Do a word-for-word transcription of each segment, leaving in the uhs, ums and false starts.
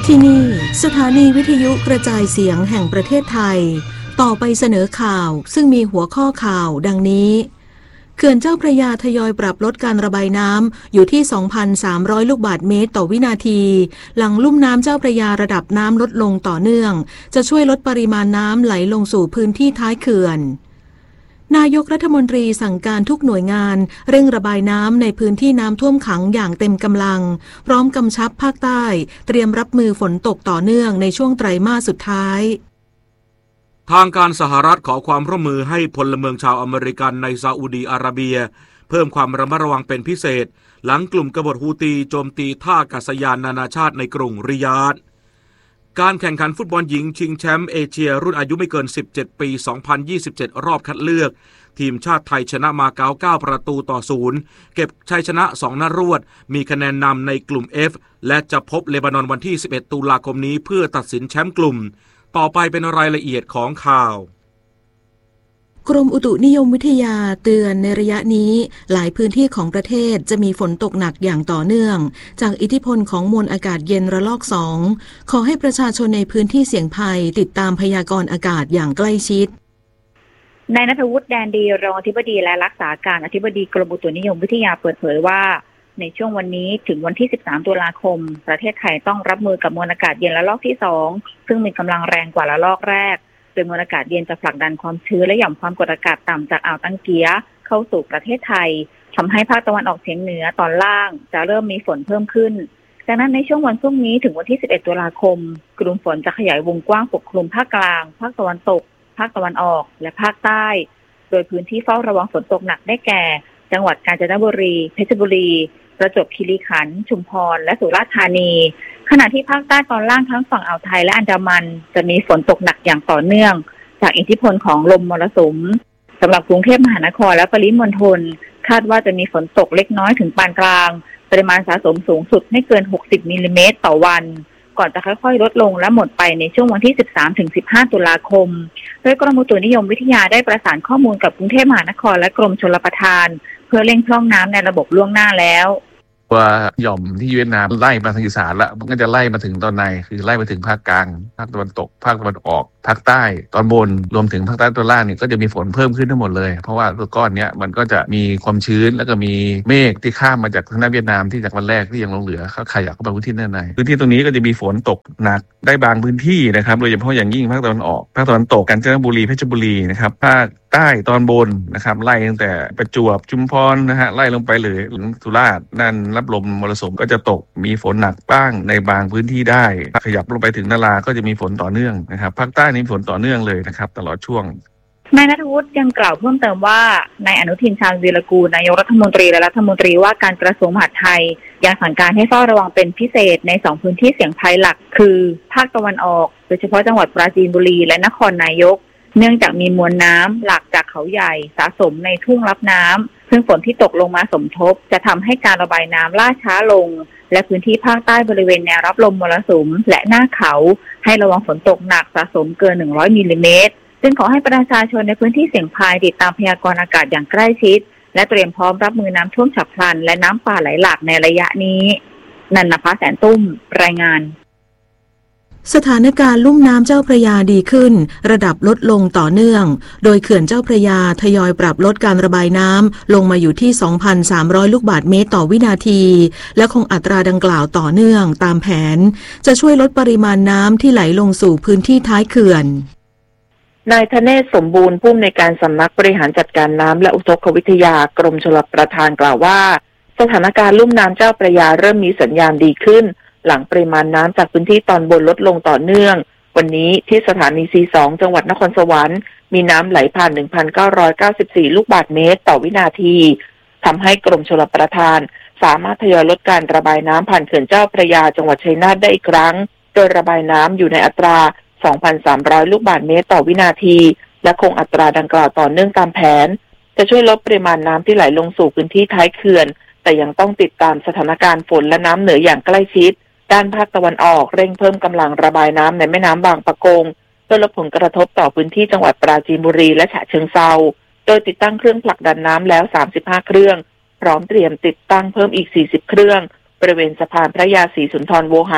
ที่นี่สถานีวิทยุกระจายเสียงแห่งประเทศไทยต่อไปเสนอข่าวซึ่งมีหัวข้อข่าวดังนี้เขื่อนเจ้าพระยาทยอยปรับลดการระบายน้ำอยู่ที่ สองพันสามร้อย ลูกบาศก์เมตรต่อวินาทีหลังลุ่มน้ำเจ้าพระยาระดับน้ำลดลงต่อเนื่องจะช่วยลดปริมาณน้ำไหลลงสู่พื้นที่ท้ายเขื่อนนายกรัฐมนตรีสั่งการทุกหน่วยงานเร่งระบายน้ำในพื้นที่น้ำท่วมขังอย่างเต็มกำลังพร้อมกำชับภาคใต้เตรียมรับมือฝนตกต่อเนื่องในช่วงไตรมาสสุดท้ายทางการสหรัฐขอความร่วมมือให้พลเมืองชาวอเมริกันในซาอุดีอาระเบียเพิ่มความระมัดระวังเป็นพิเศษหลังกลุ่มกบฏฮูตีโจมตีท่าอากาศยานนานาชาติในกรุงริยาดการแข่งขันฟุตบอลหญิงชิงแชมป์เอเชียรุ่นอายุไม่เกินสิบเจ็ดปีสองพันยี่สิบเจ็ดรอบคัดเลือกทีมชาติไทยชนะมาเก๊าเก้าประตูต่อศูนย์เก็บชัยชนะสองนัดรวดมีคะแนนนำในกลุ่ม F และจะพบเลบานอนวันที่สิบเอ็ดตุลาคมนี้เพื่อตัดสินแชมป์กลุ่มต่อไปเป็นรายละเอียดของข่าวกรมอุตุนิยมวิทยาเตือนในระยะนี้หลายพื้นที่ของประเทศจะมีฝนตกหนักอย่างต่อเนื่องจากอิทธิพลของมวลอากาศเย็นระลอกสองขอให้ประชาชนในพื้นที่เสี่ยงภัยติดตามพยากรณ์อากาศอย่างใกล้ชิดนายณัฐวุฒิแดนดีรองอธิบดีและรักษาการอธิบดีกรมอุตุนิยมวิทยาเปิดเผยว่าในช่วงวันนี้ถึงวันที่สิบสามตุลาคมประเทศไทยต้องรับมือกับมวลอากาศเย็นระลอกที่สองซึ่งมีกำลังแรงกว่าระลอกแรกโดยมวลอากาศเย็นจะผลักดันความชื้นและหย่อมความกดอากาศต่ำจากอ่าวตังเกียเข้าสู่ประเทศไทยทำให้ภาคตะวันออกเฉียงเหนือตอนล่างจะเริ่มมีฝนเพิ่มขึ้นดังนั้นในช่วงวันพรุ่งนี้ถึงวันที่สิบเอ็ดตุลาคมกลุ่มฝนจะขยายวงกว้างปกคลุมภาคกลางภาคตะวันตกภาคตะวันออกและภาคใต้โดยพื้นที่เฝ้าระวังฝนตกหนักได้แก่จังหวัดกาญจนบุรีเพชรบุรีประจวบคีรีขันธ์ชุมพรและสุราษฎร์ธานีขณะที่ภาคใต้ตอนล่างทั้งฝั่งอ่าวไทยและอันดามันจะมีฝนตกหนักอย่างต่อเนื่องจากอิทธิพลของลมมรสุมสำหรับกรุงเทพมหานครและปริมณฑลคาดว่าจะมีฝนตกเล็กน้อยถึงปานกลางปริมาณสะสมสูงสุดไม่เกินหกสิบมิลลิเมตรต่อวันก่อนจะค่อยๆลดลงและหมดไปในช่วงวันที่ สิบสามถึงสิบห้า ตุลาคมโดยกรมอุตุนิยมวิทยาได้ประสานข้อมูลกับกรุงเทพมหานครและกรมชลประทานเพื่อเร่งพร่องน้ำในระบบล่วงหน้าแล้วว่าหย่อมที่เวียดนามไล่มาทางอีสานละมันก็จะไล่มาถึงตอนในคือไล่มาถึงภาคกลางภาคตะวันตกภาคตะวันออกภาคใต้ตอนบนรวมถึงภาคใต้ตอนล่างเนี่ยก็จะมีฝนเพิ่มขึ้นทั้งหมดเลยเพราะว่าตัวก้อนเนี้ยมันก็จะมีความชื้นแล้วก็มีเมฆที่ข้ามมาจากทางด้านเวียดนามที่จากวันแรกที่ยังลงเหลือเขาขยับเข้ามาพื้นที่ด้านในพื้นที่ตรงนี้ก็จะมีฝนตกหนักได้บางพื้นที่นะครับโดยเฉพาะอย่างยิ่งภาคตะวันออกภาคตะวันตกกาญจนบุรีเพชรบุรีนะครับภาคใต้ตอนบนนะครับไล่ตั้งแต่ประจวบชุมพรนะฮะไล่ลงไปเลยถึงสุราษฎร์นั่นรับลมมรสุมก็จะตกมีฝนหนักบ้างในบางพื้นที่ได้ขยับลงไปถึงนาราก็จะมีฝนต่อเนื่องนะครับภาคใต้นี้ฝนต่อเนื่องเลยนะครับตลอดช่วงนายณัฐวุฒิยังกล่าวเพิ่มเติมว่านายอนุทินชาญวีรกูลนายกรัฐมนตรีและรัฐมนตรีว่าการกระทรวงมหาดไทยยังสั่งการให้เฝ้าระวังเป็นพิเศษในสองพื้นที่เสี่ยงภัยหลักคือภาคตะวันออกโดยเฉพาะจังหวัดปราจีนบุรีและนครนายกเนื่องจากมีมวลน้ำหลากจากเขาใหญ่สะสมในทุ่งรับน้ำซึ่งฝนที่ตกลงมาสมทบจะทำให้การระบายน้ำล่าช้าลงและพื้นที่ภาคใต้บริเวณแนวรับลมมรสุมและหน้าเขาให้ระวังฝนตกหนักสะสมเกินหนึ่งร้อยมิลลิเมตรจึงขอให้ประชาชนในพื้นที่เสี่ยงภัยติดตามพยากรณ์อากาศอย่างใกล้ชิดและเตรียมพร้อมรับมือน้ำท่วมฉับพลันและน้ำป่าไหลหลากในระยะนี้นันนภาแสนตุ้มรายงานสถานการณ์ลุ่มน้ำเจ้าพระยาดีขึ้นระดับลดลงต่อเนื่องโดยเขื่อนเจ้าพระยาทยอยปรับลดการระบายน้ำลงมาอยู่ที่ สองพันสามร้อย ลูกบาศก์เมตรต่อวินาทีและคงอัตราดังกล่าวต่อเนื่องตามแผนจะช่วยลดปริมาณน้ำที่ไหลลงสู่พื้นที่ท้ายเขื่อนนายธเนศสมบูรณ์ผู้อำนวยการสำนักบริหารจัดการน้ำและอุทกวิทยากรมชลประทานกล่าวว่าสถานการณ์ลุ่มน้ำเจ้าพระยาเริ่มมีสัญญาณดีขึ้นหลังปริมาณน้ำจากพื้นที่ตอนบนลดลงต่อเนื่องวันนี้ที่สถานี ซี สอง จังหวัดนครสวรรค์มีน้ำไหลผ่าน หนึ่งพันเก้าร้อยเก้าสิบสี่ ลูกบาศก์เมตรต่อวินาทีทำให้กรมชลประทานสามารถทยอยลดการระบายน้ำผ่านเขื่อนเจ้าพระยาจังหวัดชัยนาทได้อีกครั้งโดยระบายน้ำอยู่ในอัตรา สองพันสามร้อย ลูกบาศก์เมตรต่อวินาทีและคงอัตราดังกล่าวต่อเนื่องตามแผนจะช่วยลดปริมาณน้ำที่ไหลลงสู่พื้นที่ท้ายเขื่อนแต่ยังต้องติดตามสถานการณ์ฝนและน้ำเหนืออย่างใกล้ชิดด้านภาคตะวันออกเร่งเพิ่มกำลังระบายน้ำในแม่น้ำบางปะกงเพื่อลดผลกระทบต่อพื้นที่จังหวัดปราจีนบุรีและฉะเชิงเทราโดยติดตั้งเครื่องผลักดันน้ำแล้วสามสิบห้าเครื่องพร้อมเตรียมติดตั้งเพิ่มอีกสี่สิบเครื่องบริเวณสะพานพระยาศรีสุนทรโวหาร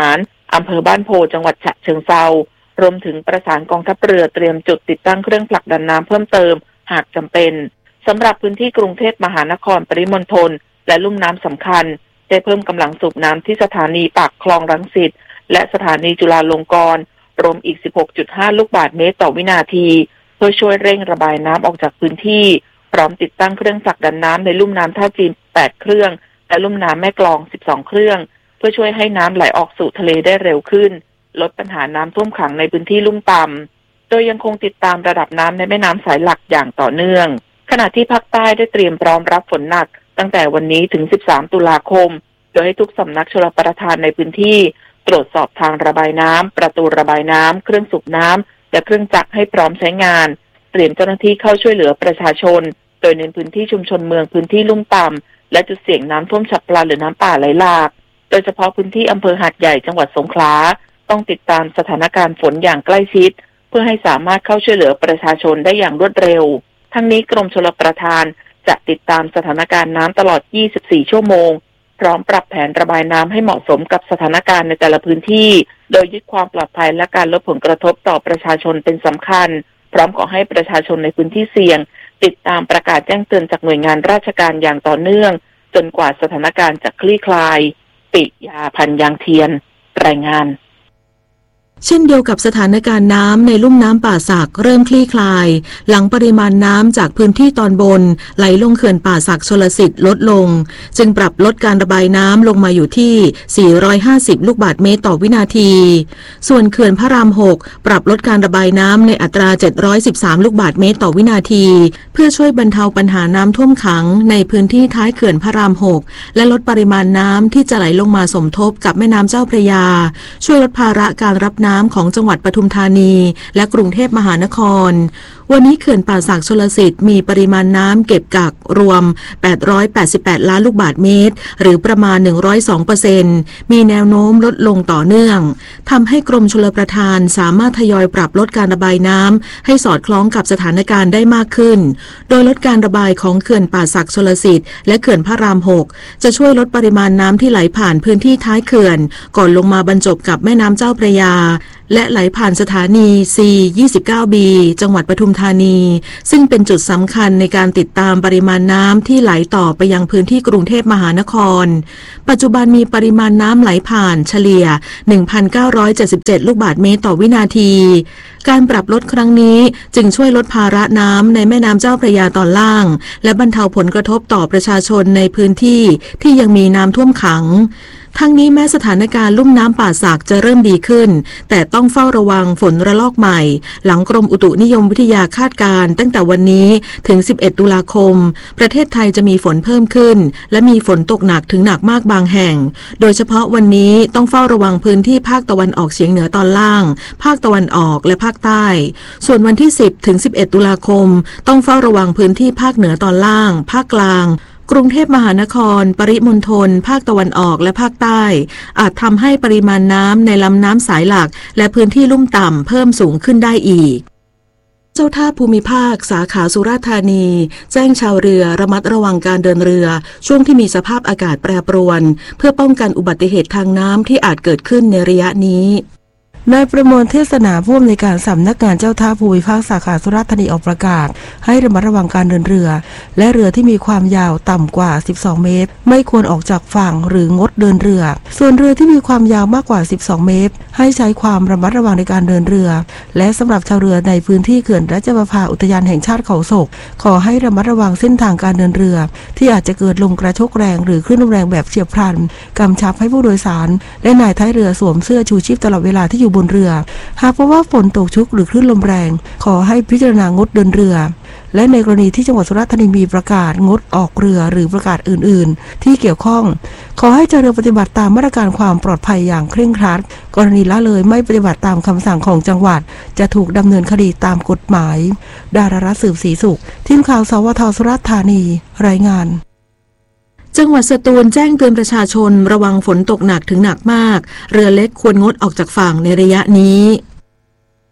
อำเภอบ้านโพจังหวัดฉะเชิงเทรารวมถึงประสานกองทัพเรือเตรียมจุดติดตั้งเครื่องผลักดันน้ำเพิ่มเติมหากจำเป็นสำหรับพื้นที่กรุงเทพมหานครปริมณฑลและลุ่มน้ำสำคัญได้เพิ่มกำลังสูบน้ำที่สถานีปากคลองรังสิตและสถานีจุฬาลงกรณ์รวมอีก สิบหกจุดห้า ลูกบาศก์เมตรต่อวินาทีเพื่อช่วยเร่งระบายน้ำออกจากพื้นที่พร้อมติดตั้งเครื่องผลักดันน้ำในลุ่มน้ำท่าจีนแปดเครื่องและลุ่มน้ำแม่กลองสิบสองเครื่องเพื่อช่วยให้น้ำไหลออกสู่ทะเลได้เร็วขึ้นลดปัญหาน้ำท่วมขังในพื้นที่ลุ่มต่ำโดยยังคงติดตามระดับน้ำในแม่น้ำสายหลักอย่างต่อเนื่องขณะที่ภาคใต้ได้เตรียมพร้อมรับฝนหนักตั้งแต่วันนี้ถึงสิบสามตุลาคมโดยให้ทุกสำนักชลประทานในพื้นที่ตรวจสอบทางระบายน้ำประตูระบายน้ำเครื่องสูบน้ำและเครื่องจักรให้พร้อมใช้งานเตรียมเจ้าหน้าที่เข้าช่วยเหลือประชาชนโดยในพื้นที่ชุมชนเมืองพื้นที่ลุ่มต่ำและจุดเสี่ยงน้ำท่วมฉับพลันหรือน้ำป่าไหลหลากโดยเฉพาะพื้นที่อำเภอหาดใหญ่จังหวัดสงขลาต้องติดตามสถานการณ์ฝนอย่างใกล้ชิดเพื่อให้สามารถเข้าช่วยเหลือประชาชนได้อย่างรวดเร็วทั้งนี้กรมชลประทานจะติดตามสถานการณ์น้ำตลอดยี่สิบสี่ชั่วโมงพร้อมปรับแผนระบายน้ำให้เหมาะสมกับสถานการณ์ในแต่ละพื้นที่โดยยึดความปลอดภัยและการลดผลกระทบต่อประชาชนเป็นสำคัญพร้อมขอให้ประชาชนในพื้นที่เสี่ยงติดตามประกาศแจ้งเตือนจากหน่วยงานราชการอย่างต่อเนื่องจนกว่าสถานการณ์จะคลี่คลายปิยาพันยางเทียนรายงานเช่นเดียวกับสถานการณ์น้ำในลุ่มน้ำป่าสักเริ่มคลี่คลายหลังปริมาณน้ำจากพื้นที่ตอนบนไหลลงเขื่อนป่าสักชลสิทธิ์ลดลงจึงปรับลดการระบายน้ำลงมาอยู่ที่สี่ร้อยห้าสิบลูกบาศก์เมตรต่อวินาทีส่วนเขื่อนพระรามหกปรับลดการระบายน้ำในอัตราเจ็ดร้อยสิบสามลูกบาศก์เมตรต่อวินาทีเพื่อช่วยบรรเทาปัญหาน้ำท่วมขังในพื้นที่ท้ายเขื่อนพระรามหกและลดปริมาณน้ำที่จะไหลลงมาสมทบกับแม่น้ำเจ้าพระยาช่วยลดภาระการรับน้ำของจังหวัดปทุมธานีและกรุงเทพมหานครวันนี้เขื่อนป่าสักชลสิทธิ์มีปริมาณน้ำเก็บกักรวมแปดร้อยแปดสิบแปดล้านลูกบาศก์เมตรหรือประมาณ หนึ่งร้อยสองเปอร์เซ็นต์ มีแนวโน้มลดลงต่อเนื่องทำให้กรมชลประทานสามารถทยอยปรับลดการระบายน้ำให้สอดคล้องกับสถานการณ์ได้มากขึ้นโดยลดการระบายของเขื่อนป่าสักชลสิทธิ์และเขื่อนพระรามหกจะช่วยลดปริมาณน้ำที่ไหลผ่านพื้นที่ท้ายเขื่อนก่อนลงมาบรรจบกับแม่น้ำเจ้าพระยาและไหลผ่านสถานี ซี ยี่สิบเก้าบี จังหวัดปทุมธานีซึ่งเป็นจุดสำคัญในการติดตามปริมาณน้ำที่ไหลต่อไปยังพื้นที่กรุงเทพมหานครปัจจุบันมีปริมาณน้ำไหลผ่านเฉลี่ย หนึ่งพันเก้าร้อยเจ็ดสิบเจ็ด ลูกบาศก์เมตรต่อวินาทีการปรับลดครั้งนี้จึงช่วยลดภาระน้ำในแม่น้ำเจ้าพระยาตอนล่างและบรรเทาผลกระทบต่อประชาชนในพื้นที่ที่ยังมีน้ำท่วมขังทั้งนี้แม้สถานการณ์ลุ่มน้ำป่าสักจะเริ่มดีขึ้นแต่ต้องเฝ้าระวังฝนระลอกใหม่หลังกรมอุตุนิยมวิทยาคาดการณ์ตั้งแต่วันนี้ถึงสิบเอ็ดตุลาคมประเทศไทยจะมีฝนเพิ่มขึ้นและมีฝนตกหนักถึงหนักมากบางแห่งโดยเฉพาะวันนี้ต้องเฝ้าระวังพื้นที่ภาคตะวันออกเฉียงเหนือตอนล่างภาคตะวันออกและภาคใต้ส่วนวันที่สิบถึงสิบเอ็ดตุลาคมต้องเฝ้าระวังพื้นที่ภาคเหนือตอนล่างภาคกลางกรุงเทพมหานครปริมณฑลภาคตะวันออกและภาคใต้อาจทำให้ปริมาณน้ำในลำน้ำสายหลักและพื้นที่ลุ่มต่ำเพิ่มสูงขึ้นได้อีกเจ้าท่าภูมิภาคสาขาสุราษฎร์ธานีแจ้งชาวเรือระมัดระวังการเดินเรือช่วงที่มีสภาพอากาศแปรปรวนเพื่อป้องกันอุบัติเหตุทางน้ำที่อาจเกิดขึ้นในระยะนี้นายประมวลเทศนาผู้อำนวยการสำนักงานเจ้าท่าภูมิภาคสาขาสุราษฎร์ธานีออกประกาศให้ระมัดระวังการเดินเรือและเรือที่มีความยาวต่ำกว่าสิบสองเมตรไม่ควรออกจากฝั่งหรืองดเดินเรือส่วนเรือที่มีความยาวมากกว่าสิบสองเมตรให้ใช้ความระมัดระวังในการเดินเรือและสำหรับชาวเรือในพื้นที่เขื่อนราชประภาอุทยานแห่งชาติเขาศกขอให้ระมัดระวังเส้นทางการเดินเรือที่อาจจะเกิดลมกระโชกแรงหรือคลื่นลมแรงแบบเฉียบพลันกำชับให้ผู้โดยสารและนายท้ายเรือสวมเสื้อชูชีพตลอดเวลาที่อยู่บนเรือหากพบว่าฝนตกชุกหรือคลื่นลมแรงขอให้พิจารณางดเดินเรือและในกรณีที่จังหวัดสุราษฎร์ธานีมีประกาศงดออกเรือหรือประกาศอื่นๆที่เกี่ยวข้องขอให้เจ้าเรือปฏิบัติตามมาตรการความปลอดภัยอย่างเคร่งครัดกรณีละเลยไม่ปฏิบัติตามคำสั่งของจังหวัดจะถูกดำเนินคดีตามกฎหมายดารารัตน์สืบศรีสุขทีมข่าวสวทสุราษฎร์ธานีรายงานจังหวัดสตูลแจ้งเตือนประชาชนระวังฝนตกหนักถึงหนักมากเรือเล็กควรงดออกจากฝั่งในระยะนี้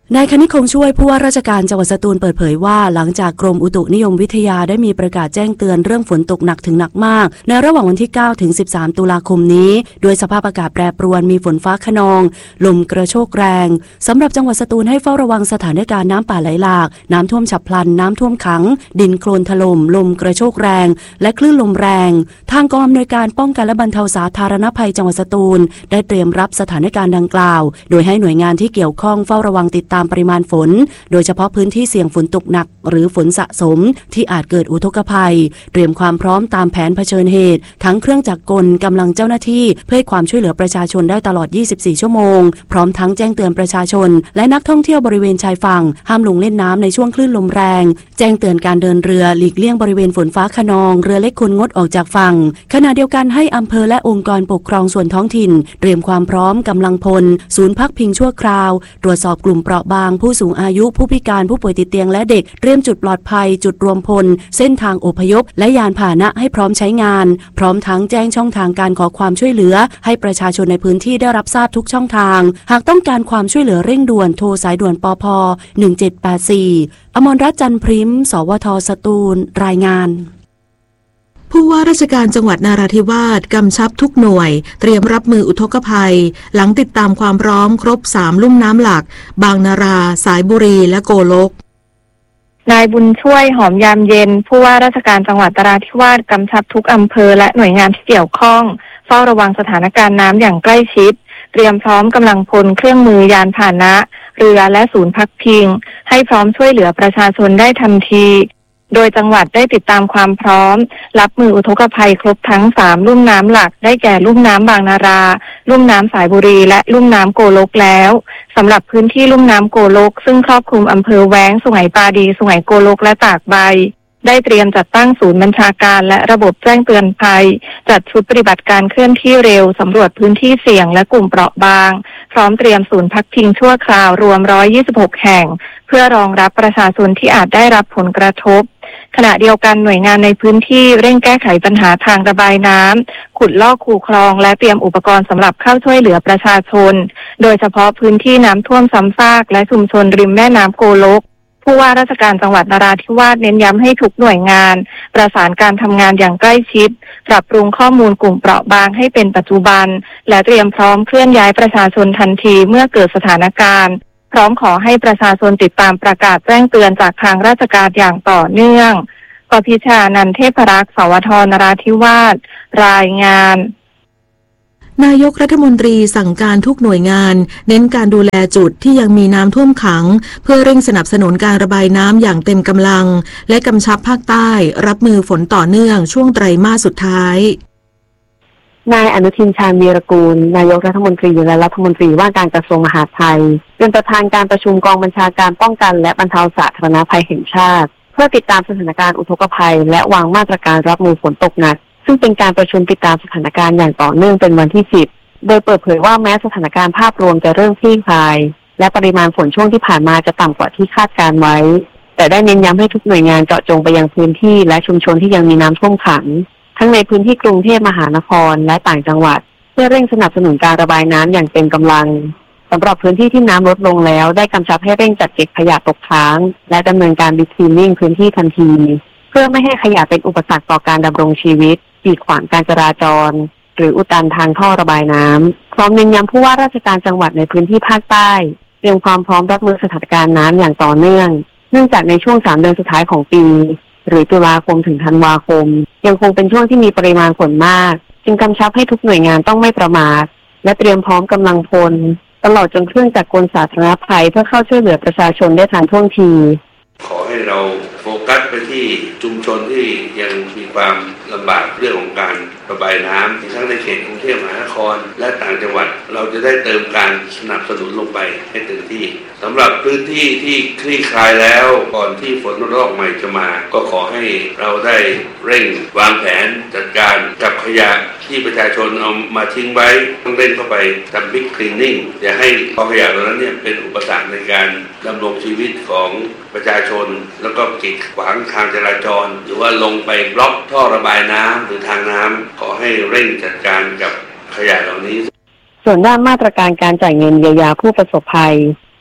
นายคณิตคงช่วยผู้ว่าราชการจังหวัดสตูลเปิดเผยว่าหลังจากกรมอุตุนิยมวิทยาได้มีประกาศแจ้งเตือนเรื่องฝนตกหนักถึงหนักมากในระหว่างวันที่เก้าถึงสิบสามตุลาคมนี้โดยสภาพอากาศแปรปรวนมีฝนฟ้าคะนองลมกระโชกแรงสำหรับจังหวัดสตูลให้เฝ้าระวังสถานการณ์น้ำป่าไหลหลากน้ำท่วมฉับพลันน้ำท่วมขังดินโคลนถล่มลมกระโชกแรงและคลื่นลมแรงทางกองอำนวยการป้องกันและบรรเทาสาธารณภัยจังหวัดสตูลได้เตรียมรับสถานการณ์ดังกล่าวโดยให้หน่วยงานที่เกี่ยวข้องเฝ้าระวังติดตามปริมาณฝนโดยเฉพาะพื้นที่เสี่ยงฝนตกหนักหรือฝนสะสมที่อาจเกิดอุทกภัยเตรียมความพร้อมตามแผนเผชิญเหตุทั้งเครื่องจักรกลกำลังเจ้าหน้าที่เพื่อให้ความช่วยเหลือประชาชนได้ตลอดยี่สิบสี่ชั่วโมงพร้อมทั้งแจ้งเตือนประชาชนและนักท่องเที่ยวบริเวณชายฝั่งห้ามลงเล่นน้ำในช่วงคลื่นลมแรงแจ้งเตือนการเดินเรือหลีกเลี่ยงบริเวณฝนฟ้าคะนองเรือเล็กควรงดออกจากฝั่งขณะเดียวกันให้อำเภอและองค์กรปกครองส่วนท้องถิ่นเตรียมความพร้อมกำลังพลศูนย์พักพิงชั่วคราวตรวจสอบกลุ่มเปราะบางผู้สูงอายุผู้พิการผู้ป่วยติดเตียงและเด็กเตรียมจุดปลอดภัยจุดรวมพลเส้นทางอพยพและยานพาหนะให้พร้อมใช้งานพร้อมทั้งแจ้งช่องทางการขอความช่วยเหลือให้ประชาชนในพื้นที่ได้รับทราบทุกช่องทางหากต้องการความช่วยเหลือเร่งด่วนโทรสายด่วนปภหนึ่งเจ็ดแปดสี่อมรรัตน์จันทร์พริมสวทสตูลรายงานผู้ว่าราชการจังหวัดนราธิวาสกำชับทุกหน่วยเตรียมรับมืออุทกภัยหลังติดตามความพร้อมครบสามลุ่มน้ำหลักบางนาราสายบุรีและโกลกนายบุญช่วยหอมยามเย็นผู้ว่าราชการจังหวัดนราธิวาสกำชับทุกอำเภอและหน่วยงานที่เกี่ยวข้องเฝ้าระวังสถานการณ์น้ำอย่างใกล้ชิดเตรียมพร้อมกำลังพลเครื่องมือยานพาหนะเรือและศูนย์พักพิงให้พร้อมช่วยเหลือประชาชนได้ทันทีโดยจังหวัดได้ติดตามความพร้อมรับมืออุทกภัยครบทั้งสามลุ่มน้ำหลักได้แก่ลุ่มน้ำบางนาราลุ่มน้ำสายบุรีและลุ่มน้ำโกลกแล้วสำหรับพื้นที่ลุ่มน้ำโกลกซึ่งครอบคลุมอำเภอแว้งสุไหงปาดีสุไหงโกลกและตากใบได้เตรียมจัดตั้งศูนย์บัญชาการและระบบแจ้งเตือนภัยจัดชุดปฏิบัติการเคลื่อนที่เร็วสำรวจพื้นที่เสี่ยงและกลุ่มเปราะบางพร้อมเตรียมศูนย์พักพิงชั่วคราวรวมหนึ่งร้อยยี่สิบหกแห่งเพื่อรองรับประชาชนที่อาจได้รับผลกระทบขณะเดียวกันหน่วยงานในพื้นที่เร่งแก้ไขปัญหาทางระบายน้ำขุดลอกคูคลองและเตรียมอุปกรณ์สำหรับเข้าช่วยเหลือประชาชนโดยเฉพาะพื้นที่น้ำท่วมซ้ำซากและชุมชนริมแม่น้ำโกลกผู้ว่าราชการจังหวัดนราธิวาสเน้นย้ำให้ทุกหน่วยงานประสานการทำงานอย่างใกล้ชิดปรับปรุงข้อมูลกลุ่มเปราะบางให้เป็นปัจจุบันและเตรียมพร้อมเคลื่อนย้ายประชาชนทันทีเมื่อเกิดสถานการณ์พร้อมขอให้ประชาชนติดตามประกาศแจ้งเตือนจากทางราชการอย่างต่อเนื่องกพิชานันท์เทพรักษ์สวทนราธิวาสรายงานนายกรัฐมนตรีสั่งการทุกหน่วยงานเน้นการดูแลจุดที่ยังมีน้ำท่วมขังเพื่อเร่งสนับสนุนการระบายน้ำอย่างเต็มกำลังและกำชับภาคใต้รับมือฝนต่อเนื่องช่วงไตรมาสสุดท้ายนายอนุทินชาญวีรกูลนายกรัฐมนตรีและรัฐมนตรีว่าการกระทรวงมหาดไทยเป็นประธานการประชุมกองบัญชาการป้องกันและบรรเทาสาธารณภัยแห่งชาติเพื่อติดตามสถานการณ์อุทกภัยและวางมาตรการรับมือฝนตกหนักซึ่งเป็นการประชุมติดตามสถานการณ์อย่างต่อเนื่องเป็นวันที่สิบโดยเปิดเผยว่าแม้สถานการณ์ภาพรวมจะเริ่มคลี่คลายและปริมาณฝนช่วงที่ผ่านมาจะต่ำกว่าที่คาดการไว้แต่ได้เน้นย้ำให้ทุกหน่วยงานเจาะจงไปยังพื้นที่และชุมชนที่ยังมีน้ำท่วมขังทั้งในพื้นที่กรุงเทพมหานครและต่างจังหวัดเพื่อเร่งสนับสนุนการระบายน้ำอย่างเต็มกำลังสำหรับพื้นที่ที่น้ำลดลงแล้วได้กำชับให้เร่งจัดเก็บขยะตกค้างและดำเนินการดิสทินนิ่งพื้นที่ทันทีเพื่อไม่ให้ขยะเป็นอุปสรรคต่อการดำรงชีวิตกีดขวางการจราจรหรืออุดตันทางท่อระบายน้ำพร้อมเน้นย้ำผู้ว่าราชการจังหวัดในพื้นที่ภาคใต้เตรียมความพร้อมรับมือสถานการณ์น้ำอย่างต่อเนื่องเนื่องจากในช่วงสามเดือนสุดท้ายของปีหรือตุลาคมถึงธันวาคมยังคงเป็นช่วงที่มีปริมาณฝนมากจึงกำชับให้ทุกหน่วยงานต้องไม่ประมาทและเตรียมพร้อมกำลังพลตลอดจนเครื่องจักรกลสาธารณภัยเพื่อเข้าช่วยเหลือประชาชนได้ทันท่วงทีขอให้เราโฟกัสไปที่ชุมชนที่ยังมีความลำบากเรื่องของการระบายน้ำทั้งในเขตกรุงเทพมหานครและต่างจังหวัดเราจะได้เติมการสนับสนุนลงไปให้เต็มที่สำหรับพื้นที่ที่คลี่คลายแล้วก่อนที่ฝนระลอกใหม่จะมาก็ขอให้เราได้เร่งวางแผนจัดการกับขยะที่ประชาชนเอามาทิ้งไว้ต้องเร่งเข้าไปทำบิ๊กคลีนนิ่งอย่าให้กองขยะเหล่านั้นเนี่ยเป็นอุปสรรคในการดำรงชีวิตของประชาชนแล้วก็กีดขวางทางจราจรหรือว่าลงไปบล็อกท่อระบายน้ำหรือทางน้ำขอให้เร่งจัดการกับขยะเหล่านี้ส่วนด้านมาตรการการจ่ายเงินเยียวยาผู้ประสบภัย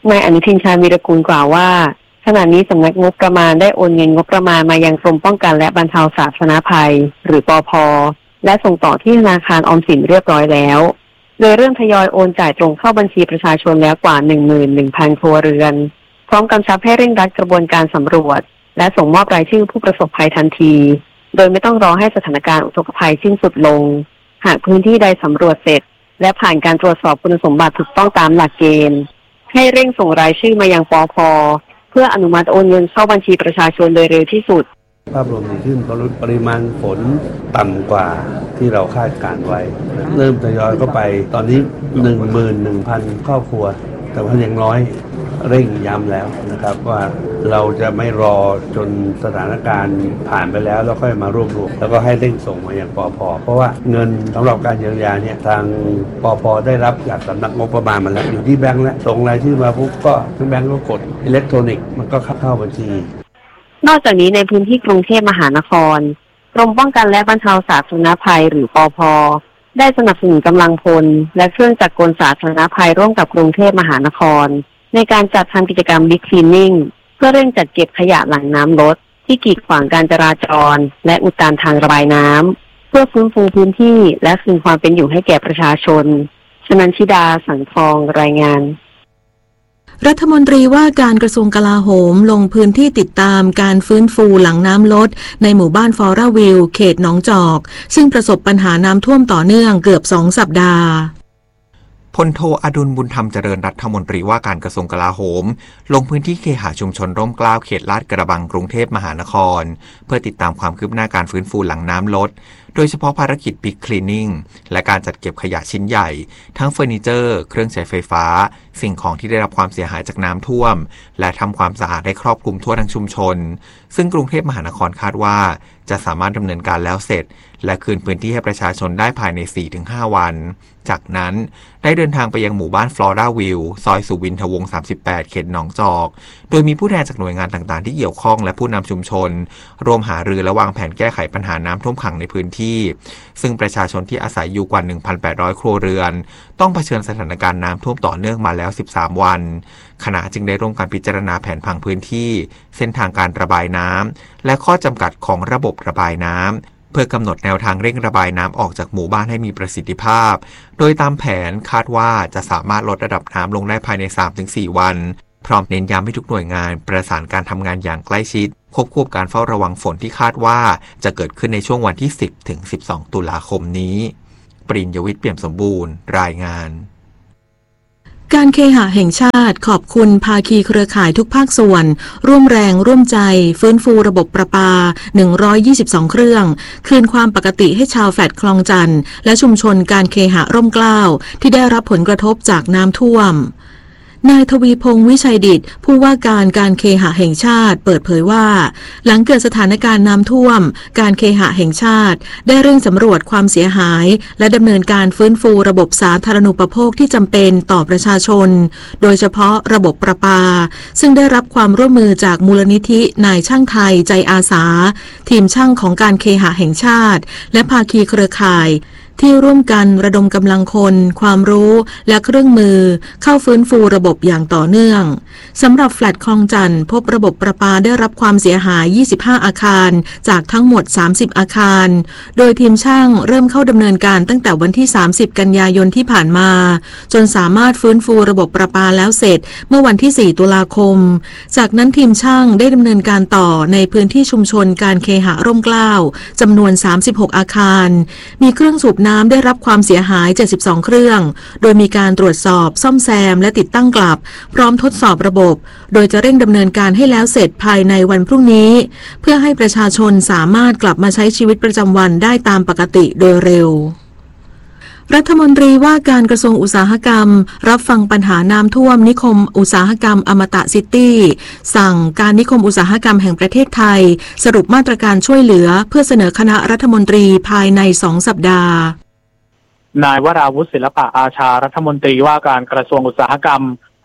นายอนุทินชาญวีรกูลกล่าวว่าขณะนี้สำนักงบประมาณได้โอนเงินงบประมาณมายังกรมป้องกันและบรรเทาสาธารณภัยหรือปภ.และส่งต่อที่ธนาคารออมสินเรียบร้อยแล้วโดยเริ่มทยอยโอนจ่ายตรงเข้าบัญชีประชาชนแล้วกว่า หนึ่งหมื่นหนึ่งพัน ครัวเรือนพร้อมกำชับให้เร่งรัดกระบวนการสำรวจและส่งมอบรายชื่อผู้ประสบภัยทันทีโดยไม่ต้องรอให้สถานการณ์อุทกภัยสิ้นสุดลงหากพื้นที่ใดสำรวจเสร็จและผ่านการตรวจสอบคุณสมบัติถูกต้องตามหลักเกณฑ์ให้เร่งส่งรายชื่อมายังปภ.เพื่ออนุมัติโอนเงินเข้าบัญชีประชาชนโดยเร็วที่สุดภาพรวมดีขึ้นปริมาณฝนต่ำกว่าที่เราคาดการไว้เริ่มทยอยเข้าไปตอนนี้ หนึ่งหมื่นหนึ่งพัน ครอบครัวแต่ว่ายังน้อยเร่งย้ำแล้วนะครับว่าเราจะไม่รอจนสถานการณ์ผ่านไปแล้วแล้วค่อยมารวบรวมแล้วก็ให้เร่งส่งมาอย่างปภ.เพราะว่าเงินสำหรับการเยียวยาเนี่ยทางปภ.ได้รับจากสำนักงบประมาณมาแล้วอยู่ที่แบงก์แล้วส่งรายชื่อมาปุ๊บก็ทั้งแบงก์ก็กดอิเล็กทรอนิกส์มันก็เข้าบัญชีนอกจากนี้ในพื้นที่กรุงเทพมหานครกรมป้องกันและบรรเทาสาธารณภัยหรือปภ.ได้สนับสนุนกำลังพลและเครื่องจักรกลสาธารณภัยร่วมกับกรุงเทพมหานครในการจัดทำกิจกรรม Big Cleaning เพื่อเร่งจัดเก็บขยะหลังน้ำลดที่กีดขวางการจราจรและอุดตันทางระบายน้ำเพื่อฟื้นฟูพื้นที่และคืนความเป็นอยู่ให้แก่ประชาชนชนันชิดาสังทองรายงานรัฐมนตรีว่าการกระทรวงกลาโหมลงพื้นที่ติดตามการฟื้นฟูหลังน้ำลดในหมู่บ้านฟอร่าวิวเขตหนองจอกซึ่งประสบปัญหาน้ำท่วมต่อเนื่องเกือบสองสัปดาห์พลโทอดุลบุญธรรมเจริญรัฐมนตรีว่าการกระทรวงกลาโหมลงพื้นที่เคหะชุมชนร่มเกล้าเขตลาดกระบังกรุงเทพมหานครเพื่อติดตามความคืบหน้าการฟื้นฟูหลังน้ำลดโดยเฉพาะภารกิจ Big Cleaning และการจัดเก็บขยะชิ้นใหญ่ทั้งเฟอร์นิเจอร์เครื่องใช้ไฟฟ้าสิ่งของที่ได้รับความเสียหายจากน้ำท่วมและทำความสะอาดให้ครอบคลุมทั่วทั้งชุมชนซึ่งกรุงเทพมหานครคาดว่าจะสามารถดำเนินการแล้วเสร็จและคืนพื้นที่ให้ประชาชนได้ภายใน สี่ถึงห้า วันจากนั้นได้เดินทางไปยังหมู่บ้านฟลอร่าวิวซอยสุวินทวงศ์สามสิบแปดเขตหนองจอกโดยมีผู้แทนจากหน่วยงานต่างๆที่เกี่ยวข้องและผู้นำชุมชนรวมหารือและวางแผนแก้ไขปัญหาน้ำท่วมขังในพื้นที่ซึ่งประชาชนที่อาศัยอยู่กว่า หนึ่งพันแปดร้อย ครัวเรือนต้องเผชิญสถานการณ์น้ำท่วมต่อเนื่องมาแล้วสิบสามวันคณะจึงได้ร่วมกันพิจารณาแผนผังพื้นที่เส้นทางการระบายน้ำและข้อจำกัดของระบบระบายน้ำเพื่อกำหนดแนวทางเร่งระบายน้ำออกจากหมู่บ้านให้มีประสิทธิภาพโดยตามแผนคาดว่าจะสามารถลดระดับน้ำลงได้ภายใน สามถึงสี่ วันพร้อมเน้นย้ำให้ทุกหน่วยงานประสานการทำงานอย่างใกล้ชิดควบคู่การเฝ้าระวังฝนที่คาดว่าจะเกิดขึ้นในช่วงวันที่ สิบถึงสิบสอง ตุลาคมนี้ปริญญวิทย์เปี่ยมสมบูรณ์รายงานการเคหะแห่งชาติขอบคุณภาคีเครือข่ายทุกภาคส่วนร่วมแรงร่วมใจฟื้นฟูระบบประปาหนึ่งร้อยยี่สิบสองเครื่องคืนความปกติให้ชาวแฟลตคลองจันทน์และชุมชนการเคหะร่มเกล้าที่ได้รับผลกระทบจากน้ำท่วมนายทวีพงษ์วิชัยดิษฐ์ผู้ว่าการการเคหะแห่งชาติเปิดเผยว่าหลังเกิดสถานการณ์น้ำท่วมการเคหะแห่งชาติได้เร่งสำรวจความเสียหายและดำเนินการฟื้นฟูระบบสาธารณูปโภคที่จำเป็นต่อประชาชนโดยเฉพาะระบบประปาซึ่งได้รับความร่วมมือจากมูลนิธินายช่างไทยใจอาสาทีมช่างของการเคหะแห่งชาติและภาคีเครือข่ายที่ร่วมกันระดมกำลังคนความรู้และเครื่องมือเข้าฟื้นฟูระบบอย่างต่อเนื่องสำหรับแฟลตคลองจันทน์พบระบบประปาได้รับความเสียหายยี่สิบห้าอาคารจากทั้งหมดสามสิบอาคารโดยทีมช่างเริ่มเข้าดำเนินการตั้งแต่วันที่สามสิบกันยายนที่ผ่านมาจนสามารถฟื้นฟูระบบประปาแล้วเสร็จเมื่อวันที่สี่ตุลาคมจากนั้นทีมช่างได้ดำเนินการต่อในพื้นที่ชุมชนการเคหะร่มเกล้าจำนวนสามสิบหกอาคารมีเครื่องสูบน้ำได้รับความเสียหายเจ็ดสิบสองเครื่องโดยมีการตรวจสอบซ่อมแซมและติดตั้งกลับพร้อมทดสอบระบบโดยจะเร่งดำเนินการให้แล้วเสร็จภายในวันพรุ่งนี้เพื่อให้ประชาชนสามารถกลับมาใช้ชีวิตประจำวันได้ตามปกติโดยเร็วรัฐมนตรีว่าการกระทรวงอุตสาหกรรมรับฟังปัญหาน้ำท่วมนิคมอุตสาหกรรมอมตะซิตี้สั่งการนิคมอุตสาหกรรมแห่งประเทศไทยสรุปมาตรการช่วยเหลือเพื่อเสนอคณะรัฐมนตรีภายในสองสัปดาห์นายวราวุฒิศิลปะอาชารัฐมนตรีว่าการกระทรวงอุตสาหกรรม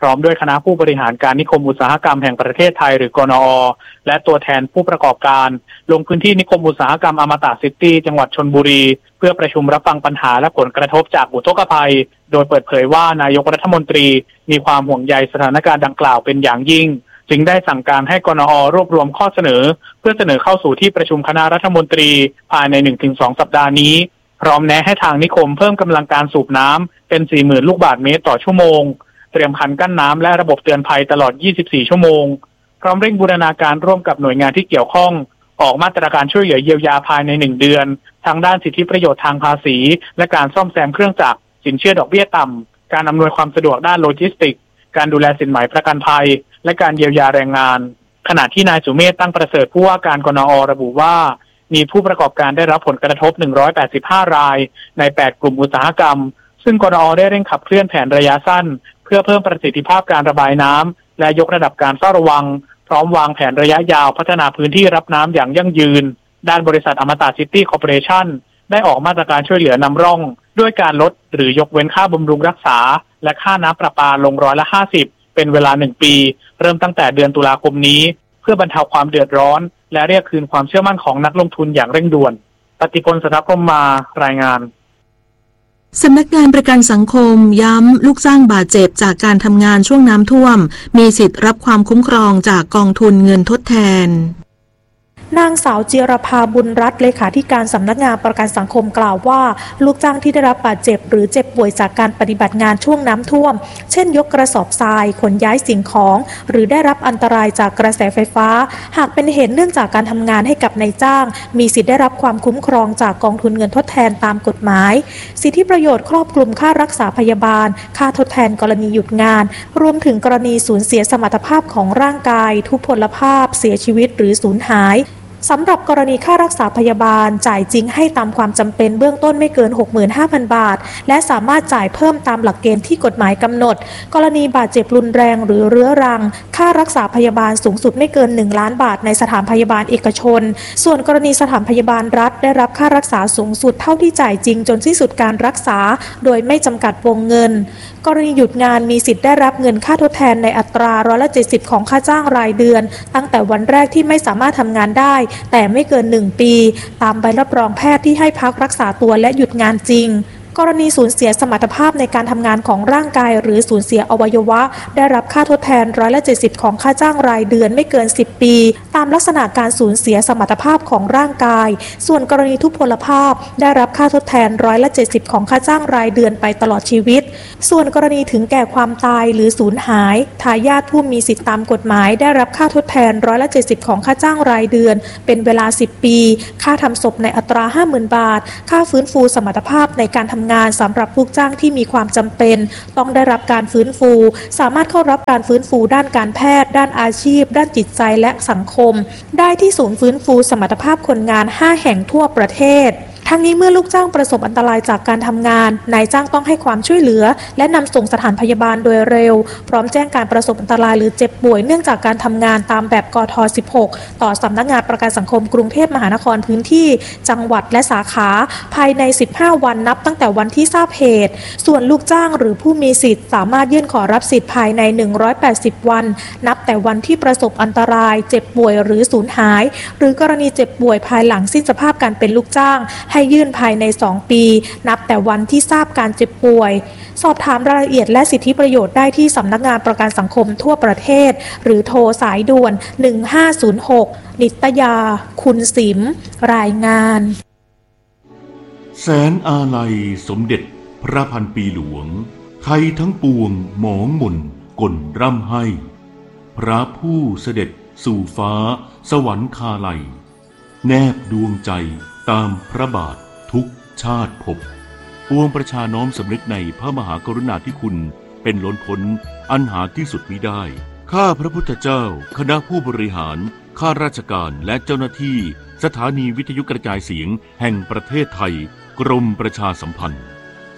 พร้อมด้วยคณะผู้บริหารการนิคมอุตสาหกรรมแห่งประเทศไทยหรือกนอ.และตัวแทนผู้ประกอบการลงพื้นที่นิคมอุตสาหกรรมอมตะซิตี้จังหวัดชลบุรีเพื่อประชุมรับฟังปัญหาและผลกระทบจากอุทกภัยโดยเปิดเผยว่านายกรัฐมนตรีมีความห่วงใยสถานการณ์ดังกล่าวเป็นอย่างยิ่งจึงได้สั่งการให้กนอ.รวบรวมข้อเสนอเพื่อเสนอเข้าสู่ที่ประชุมคณะรัฐมนตรีภายใน หนึ่งถึงสอง สัปดาห์นี้พร้อมแนะให้ทางนิคมเพิ่มกำลังการสูบน้ำเป็น สี่หมื่น ลูกบาศก์เมตรต่อชั่วโมงเตรียมคันกั้นน้ำและระบบเตือนภัยตลอด ยี่สิบสี่ ชั่วโมงพร้อมเร่งบูรณาการร่วมกับหน่วยงานที่เกี่ยวข้องออกมาตรการช่วยเหลือเยียวยาภายในหนึ่งเดือนทางด้านสิทธิประโยชน์ทางภาษีและการซ่อมแซมเครื่องจักรสินเชื่อดอกเบี้ยต่ำการอำนวยความสะดวกด้านโลจิสติกส์การดูแลสินไหมประกันภัยและการเยียวยาแรงงานขณะที่นายสุเมธตั้งประเสริฐผู้ว่าการกนอ.ระบุว่ามีผู้ประกอบการได้รับผลกระทบหนึ่งร้อยแปดสิบห้ารายในแปดกลุ่มอุตสาหกรรมซึ่งกนอ.ได้เร่งขับเคลื่อนแผนระยะสั้นเพื่อเพิ่มประสิทธิภาพการระบายน้ำและยกระดับการเฝ้าระวังพร้อมวางแผนระยะยาวพัฒนาพื้นที่รับน้ำอย่างยั่งยืนด้านบริษัทอมตะซิตี้คอร์ปอเรชั่นได้ออกมาตรการช่วยเหลือนำร่องด้วยการลดหรือยกเว้นค่าบำรุงรักษาและค่าน้ำประปาลงร้อยละห้าสิบเป็นเวลาหนึ่งปีเริ่มตั้งแต่เดือนตุลาคมนี้เพื่อบรรเทาความเดือดร้อนและเรียกคืนความเชื่อมั่นของนักลงทุนอย่างเร่งด่วนปฏิพล สถาพรหมมารายงานสำนักงานประกันสังคมย้ำลูกจ้างบาดเจ็บจากการทำงานช่วงน้ำท่วมมีสิทธิ์รับความคุ้มครองจากกองทุนเงินทดแทนนางสาวจิรภาบุญรัตน์เลขาธิการสำนักงานประกันสังคมกล่าวว่าลูกจ้างที่ได้รับบาดเจ็บหรือเจ็บป่วยจากการปฏิบัติงานช่วงน้ำท่วมเช่นยกกระสอบทรายขนย้ายสิ่งของหรือได้รับอันตรายจากกระแสไฟฟ้าหากเป็นเหตุเนื่องจากการทำงานให้กับนายจ้างมีสิทธิ์ได้รับความคุ้มครองจากกองทุนเงินทดแทนตามกฎหมายสิทธิประโยชน์ครอบคลุมค่ารักษาพยาบาลค่าทดแทนกรณีหยุดงานรวมถึงกรณีสูญเสียสมรรถภาพของร่างกายทุพพลภาพเสียชีวิตหรือสูญหายสำหรับกรณีค่ารักษาพยาบาลจ่ายจริงให้ตามความจำเป็นเบื้องต้นไม่เกิน หกหมื่นห้าพัน บาทและสามารถจ่ายเพิ่มตามหลักเกณฑ์ที่กฎหมายกำหนดกรณีบาดเจ็บรุนแรงหรือเรื้อรังค่ารักษาพยาบาลสูงสุดไม่เกินหนึ่งล้านบาทในสถานพยาบาลเอกชนส่วนกรณีสถานพยาบาลรัฐได้รับค่ารักษาสูงสุดเท่าที่จ่ายจริงจนสิ้นสุดการรักษาโดยไม่จำกัดวงเงินกรณีหยุดงานมีสิทธิ์ได้รับเงินค่าทดแทนในอัตราร้อยละเจ็ดสิบของค่าจ้างรายเดือนตั้งแต่วันแรกที่ไม่สามารถทำงานได้แต่ไม่เกินหนึ่งปีตามใบรับรองแพทย์ที่ให้พักรักษาตัวและหยุดงานจริงกรณีสูญเสียสมรรถภาพในการทำงานของร่างกายหรือสูญเสียอวัยวะได้รับค่าทดแทนร้อยละเจ็ดสิบของค่าจ้างรายเดือนไม่เกินสิบปีตามลักษณะการสูญเสียสมรรถภาพของร่างกายส่วนกรณีทุพพลภาพได้รับค่าทดแทนร้อยละเจ็ดสิบของค่าจ้างรายเดือนไปตลอดชีวิตส่วนกรณีถึงแก่ความตายหรือสูญหายทายาทผู้มีสิทธิตามกฎหมายได้รับค่าทดแทนร้อยละเจ็ดสิบของค่าจ้างรายเดือนเป็นเวลาสิบปีค่าทำศพในอัตรา ห้าหมื่น บาทค่าฟื้นฟูสมรรถภาพในการทำงานสำหรับลูกจ้างที่มีความจำเป็นต้องได้รับการฟื้นฟูสามารถเข้ารับการฟื้นฟูด้านการแพทย์ด้านอาชีพด้านจิตใจและสังคมได้ที่ศูนย์ฟื้นฟูสมรรถภาพคนงานห้าแห่งทั่วประเทศทั้งนี้เมื่อลูกจ้างประสบอันตรายจากการทำงานนายจ้างต้องให้ความช่วยเหลือและนำส่งสถานพยาบาลโดยเร็วพร้อมแจ้งการประสบอันตรายหรือเจ็บป่วยเนื่องจากการทำงานตามแบบกทสิบหกต่อสำนักงานประกันสังคมกรุงเทพมหานครพื้นที่จังหวัดและสาขาภายในสิบห้าวันนับตั้งแต่วันที่ทราบเหตุส่วนลูกจ้างหรือผู้มีสิทธิ์สามารถยื่นขอรับสิทธิ์ภายในหนึ่งร้อยแปดสิบวันนับแต่วันที่ประสบอันตรายเจ็บป่วยหรือสูญหายหรือกรณีเจ็บป่วยภายหลังสิ้นสภาพการเป็นลูกจ้างให้ยื่นภายในสองปีนับแต่วันที่ทราบการเจ็บป่วยสอบถามรายละเอียดและสิทธิประโยชน์ได้ที่สำนักงานประกันสังคมทั่วประเทศหรือโทรสายด่วนหนึ่งห้าศูนย์หกนิตยาคุณสิมรายงานแสนอาลัยสมเด็จพระพันปีหลวงไทยทั้งปวงหมองหม่นกลร่ำให้พระผู้เสด็จสู่ฟ้าสวรรคาลัยแนบดวงใจตามพระบาททุกชาติภพปวงประชาน้อมสำนึกในพระมหากรุณาธิคุณเป็นล้นพ้นอันหาที่สุดมิได้ข้าพระพุทธเจ้าคณะผู้บริหารข้าราชการและเจ้าหน้าที่สถานีวิทยุกระจายเสียงแห่งประเทศไทยกรมประชาสัมพันธ์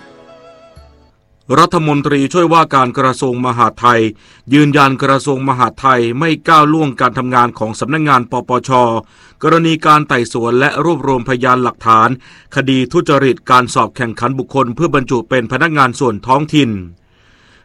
รัฐมนตรีช่วยว่าการกระทรวงมหาดไทยยืนยันกระทรวงมหาดไทยไม่ก้าวล่วงการทำงานของสำนักงานปปช.กรณีการไต่สวนและรวบรวมพยานหลักฐานคดีทุจริตการสอบแข่งขันบุคคลเพื่อบรรจุเป็นพนักงานส่วนท้องถิ่น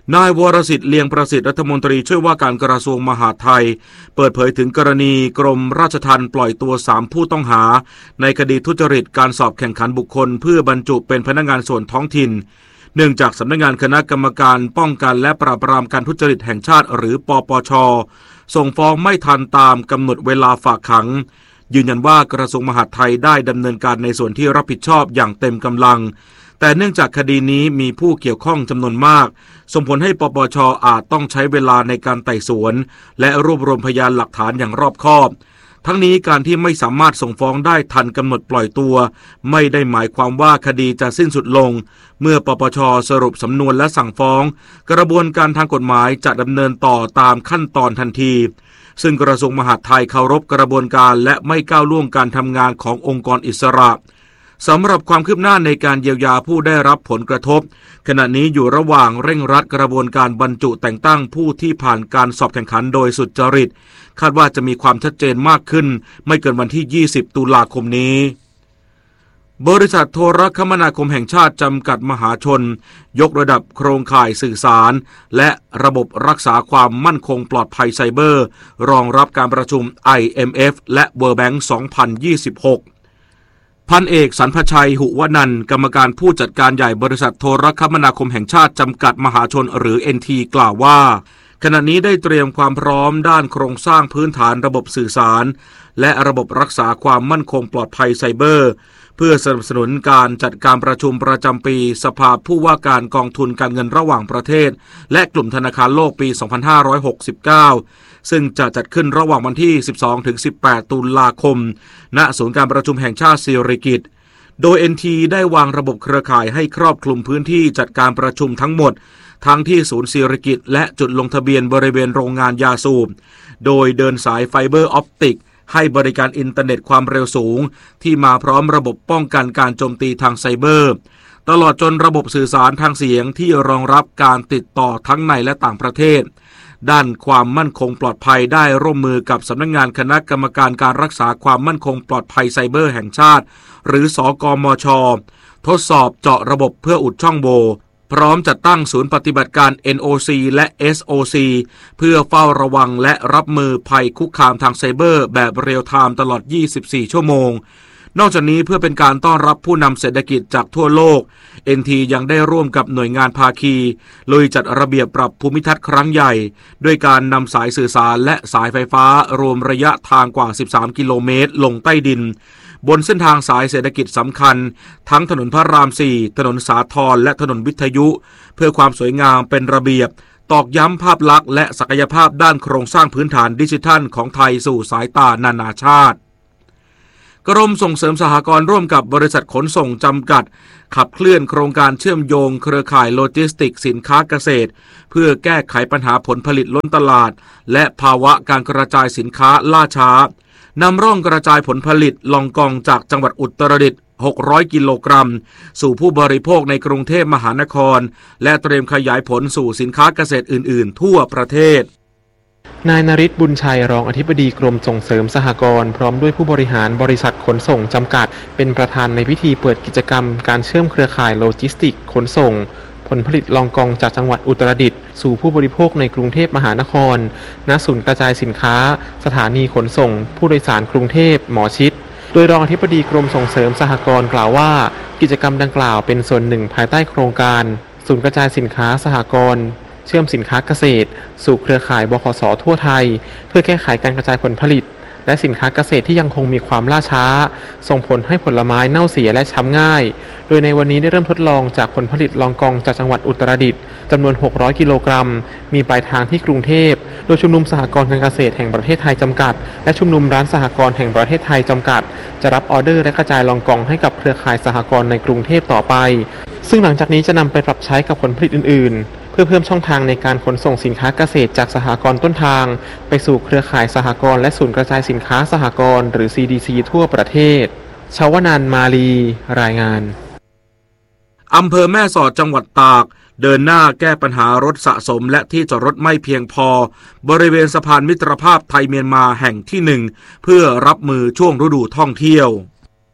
นายวรสิทธิ์เลียงประสิทธิ์รัฐมนตรีช่วยว่าการกระทรวงมหาดไทยเปิดเผยถึงกรณีกรมราชทัณฑ์ปล่อยตัวสามผู้ต้องหาในคดีทุจริตการสอบแข่งขันบุคคลเพื่อบรรจุเป็นพนักงานส่วนท้องถิ่นเนื่องจากสำนักงานคณะกรรมการป้องกันและปราบปรามการทุจริตแห่งชาติหรือปปช.ส่งฟ้องไม่ทันตามกำหนดเวลาฝากขังยืนยันว่ากระทรวงมหาดไทยได้ดำเนินการในส่วนที่รับผิดชอบอย่างเต็มกำลังแต่เนื่องจากคดีนี้มีผู้เกี่ยวข้องจำนวนมากส่งผลให้ปปช.อาจต้องใช้เวลาในการไต่สวนและรวบรวมพยานหลักฐานอย่างรอบคอบทั้งนี้การที่ไม่สามารถส่งฟ้องได้ทันกำหนดปล่อยตัวไม่ได้หมายความว่าคดีจะสิ้นสุดลงเมื่อปปช.สรุปสำนวนและสั่งฟ้องกระบวนการทางกฎหมายจะดำเนินต่อตามขั้นตอนทันทีซึ่งกระทรวงมหาดไทยเคารพกระบวนการและไม่ก้าวล่วงการทำงานขององค์กรอิสระสำหรับความคืบหน้าในการเยียวยาผู้ได้รับผลกระทบขณะนี้อยู่ระหว่างเร่งรัดกระบวนการบรรจุแต่งตั้งผู้ที่ผ่านการสอบแข่งขันโดยสุจริตคาดว่าจะมีความชัดเจนมากขึ้นไม่เกินวันที่ยี่สิบตุลาคมนี้บริษัทโทรคมนาคมแห่งชาติจำกัดมหาชนยกระดับโครงข่ายสื่อสารและระบบรักษาความมั่นคงปลอดภัยไซเบอร์รองรับการประชุม ไอ เอ็ม เอฟ และ World Bank สองพันยี่สิบหกพันเอกสรรพชัยหุวนันท์กรรมการผู้จัดการใหญ่บริษัทโทรคมนาคมแห่งชาติจำกัดมหาชนหรือ เอ็น ที กล่าวว่าขณะนี้ได้เตรียมความพร้อมด้านโครงสร้างพื้นฐานระบบสื่อสารและระบบรักษาความมั่นคงปลอดภัยไซเบอร์เพื่อสนับสนุนการจัดการประชุมประจำปีสภาผู้ว่าการกองทุนการเงินระหว่างประเทศและกลุ่มธนาคารโลกปี สองพันห้าร้อยหกสิบเก้า ซึ่งจะจัดขึ้นระหว่างวันที่ สิบสองถึงสิบแปด ตุลาคมณศูนย์การประชุมแห่งชาติสิริกิติ์โดย เอ็น ที ได้วางระบบเครือข่ายให้ครอบคลุมพื้นที่จัดการประชุมทั้งหมดทั้งที่ศูนย์สิริกิติ์และจุดลงทะเบียนบริเวณโรงงานยาสูบโดยเดินสายไฟเบอร์ออปติกให้บริการอินเทอร์เน็ตความเร็วสูงที่มาพร้อมระบบป้องกันการโจมตีทางไซเบอร์ตลอดจนระบบสื่อสารทางเสียงที่รองรับการติดต่อทั้งในและต่างประเทศด้านความมั่นคงปลอดภัยได้ร่วมมือกับสำนักงานคณะกรรมการการรักษาความมั่นคงปลอดภัยไซเบอร์แห่งชาติหรือสกมช.ทดสอบเจาะระบบเพื่ออุดช่องโหว่พร้อมจัดตั้งศูนย์ปฏิบัติการ เอ็น โอ ซี และ เอส โอ ซี เพื่อเฝ้าระวังและรับมือภัยคุกคามทางไซเบอร์แบบเรียลไทม์ตลอดยี่สิบสี่ชั่วโมงนอกจากนี้เพื่อเป็นการต้อนรับผู้นำเศรษฐกิจจากทั่วโลก เอ็น ที ยังได้ร่วมกับหน่วยงานภาคีลุยจัดระเบียบปรับภูมิทัศน์ครั้งใหญ่ด้วยการนำสายสื่อสารและสายไฟฟ้ารวมระยะทางกว่าสิบสามกิโลเมตรลงใต้ดินบนเส้นทางสายเศรษฐกิจสำคัญทั้งถนนพระรามสี่ถนนสาทรและถนนวิทยุเพื่อความสวยงามเป็นระเบียบตอกย้ำภาพลักษณ์และศักยภาพด้านโครงสร้างพื้นฐานดิจิทัลของไทยสู่สายตานานาชาติกรมส่งเสริมสหกรณ์ร่วมกับบริษัทขนส่งจำกัดขับเคลื่อนโครงการเชื่อมโยงเครือข่ายโลจิสติกสินค้าเกษตรเพื่อแก้ไขปัญหาผลผลิตล้นตลาดและภาวะการกระจายสินค้าล่าช้านำร่องกระจายผลผลิตลองกองจากจังหวัดอุตรดิตถ์หกร้อยกิโลกรัมสู่ผู้บริโภคในกรุงเทพมหานครและเตรียมขยายผลสู่สินค้าเกษตรอื่นๆทั่วประเทศนายนฤทธิ์บุญชัยรองอธิบดีกรมส่งเสริมสหกรณ์พร้อมด้วยผู้บริหารบริษัทขนส่งจำกัดเป็นประธานในพิธีเปิดกิจกรรมการเชื่อมเครือข่ายโลจิสติกขนส่งผลผลิตลองกองจากจังหวัดอุตรดิตถ์สู่ผู้บริโภคในกรุงเทพมหานครณศูนย์กระจายสินค้าสถานีขนส่งผู้โดยสารกรุงเทพหมอชิตโดยรองอธิบดีกรมส่งเสริมสหกรณ์กล่าวว่ากิจกรรมดังกล่าวเป็นส่วนหนึ่งภายใต้โครงการศูนย์กระจายสินค้าสหกรณ์เชื่อมสินค้าเกษตรสู่เครือข่ายบขส.ทั่วไทยเพื่อแก้ไขการกระจายผลผลิตและสินค้าเกษตรที่ยังคงมีความล่าช้าส่งผลให้ผลไม้เน่าเสียและช้ำง่ายโดยในวันนี้ได้เริ่มทดลองจากผลผลิตลองกองจากจังหวัดอุตรดิตถ์จำนวนหกร้อยกิโลกรัมมีปลายทางที่กรุงเทพโดยชุมนุมสหกรณ์การเกษตรแห่งประเทศไทยจำกัดและชุมนุมร้านสหกรณ์แห่งประเทศไทยจำกัดจะรับออเดอร์และกระจายลองกองให้กับเครือข่ายสหกรณ์ในกรุงเทพต่อไปซึ่งหลังจากนี้จะนำไปปรับใช้กับผลผลิตอื่นๆเพื่อเพิ่มช่องทางในการขนส่งสินค้าเกษตรจากสหกรณ์ต้นทางไปสู่เครือข่ายสหกรณ์และศูนย์กระจายสินค้าสหกรณ์หรือ ซี ดี ซี ทั่วประเทศชวนันท์มาลีรายงานอำเภอแม่สอดจังหวัดตากเดินหน้าแก้ปัญหารถสะสมและที่จอดรถไม่เพียงพอบริเวณสะพานมิตรภาพไทยเมียนมาแห่งที่หนึ่งเพื่อรับมือช่วงฤดูท่องเที่ยว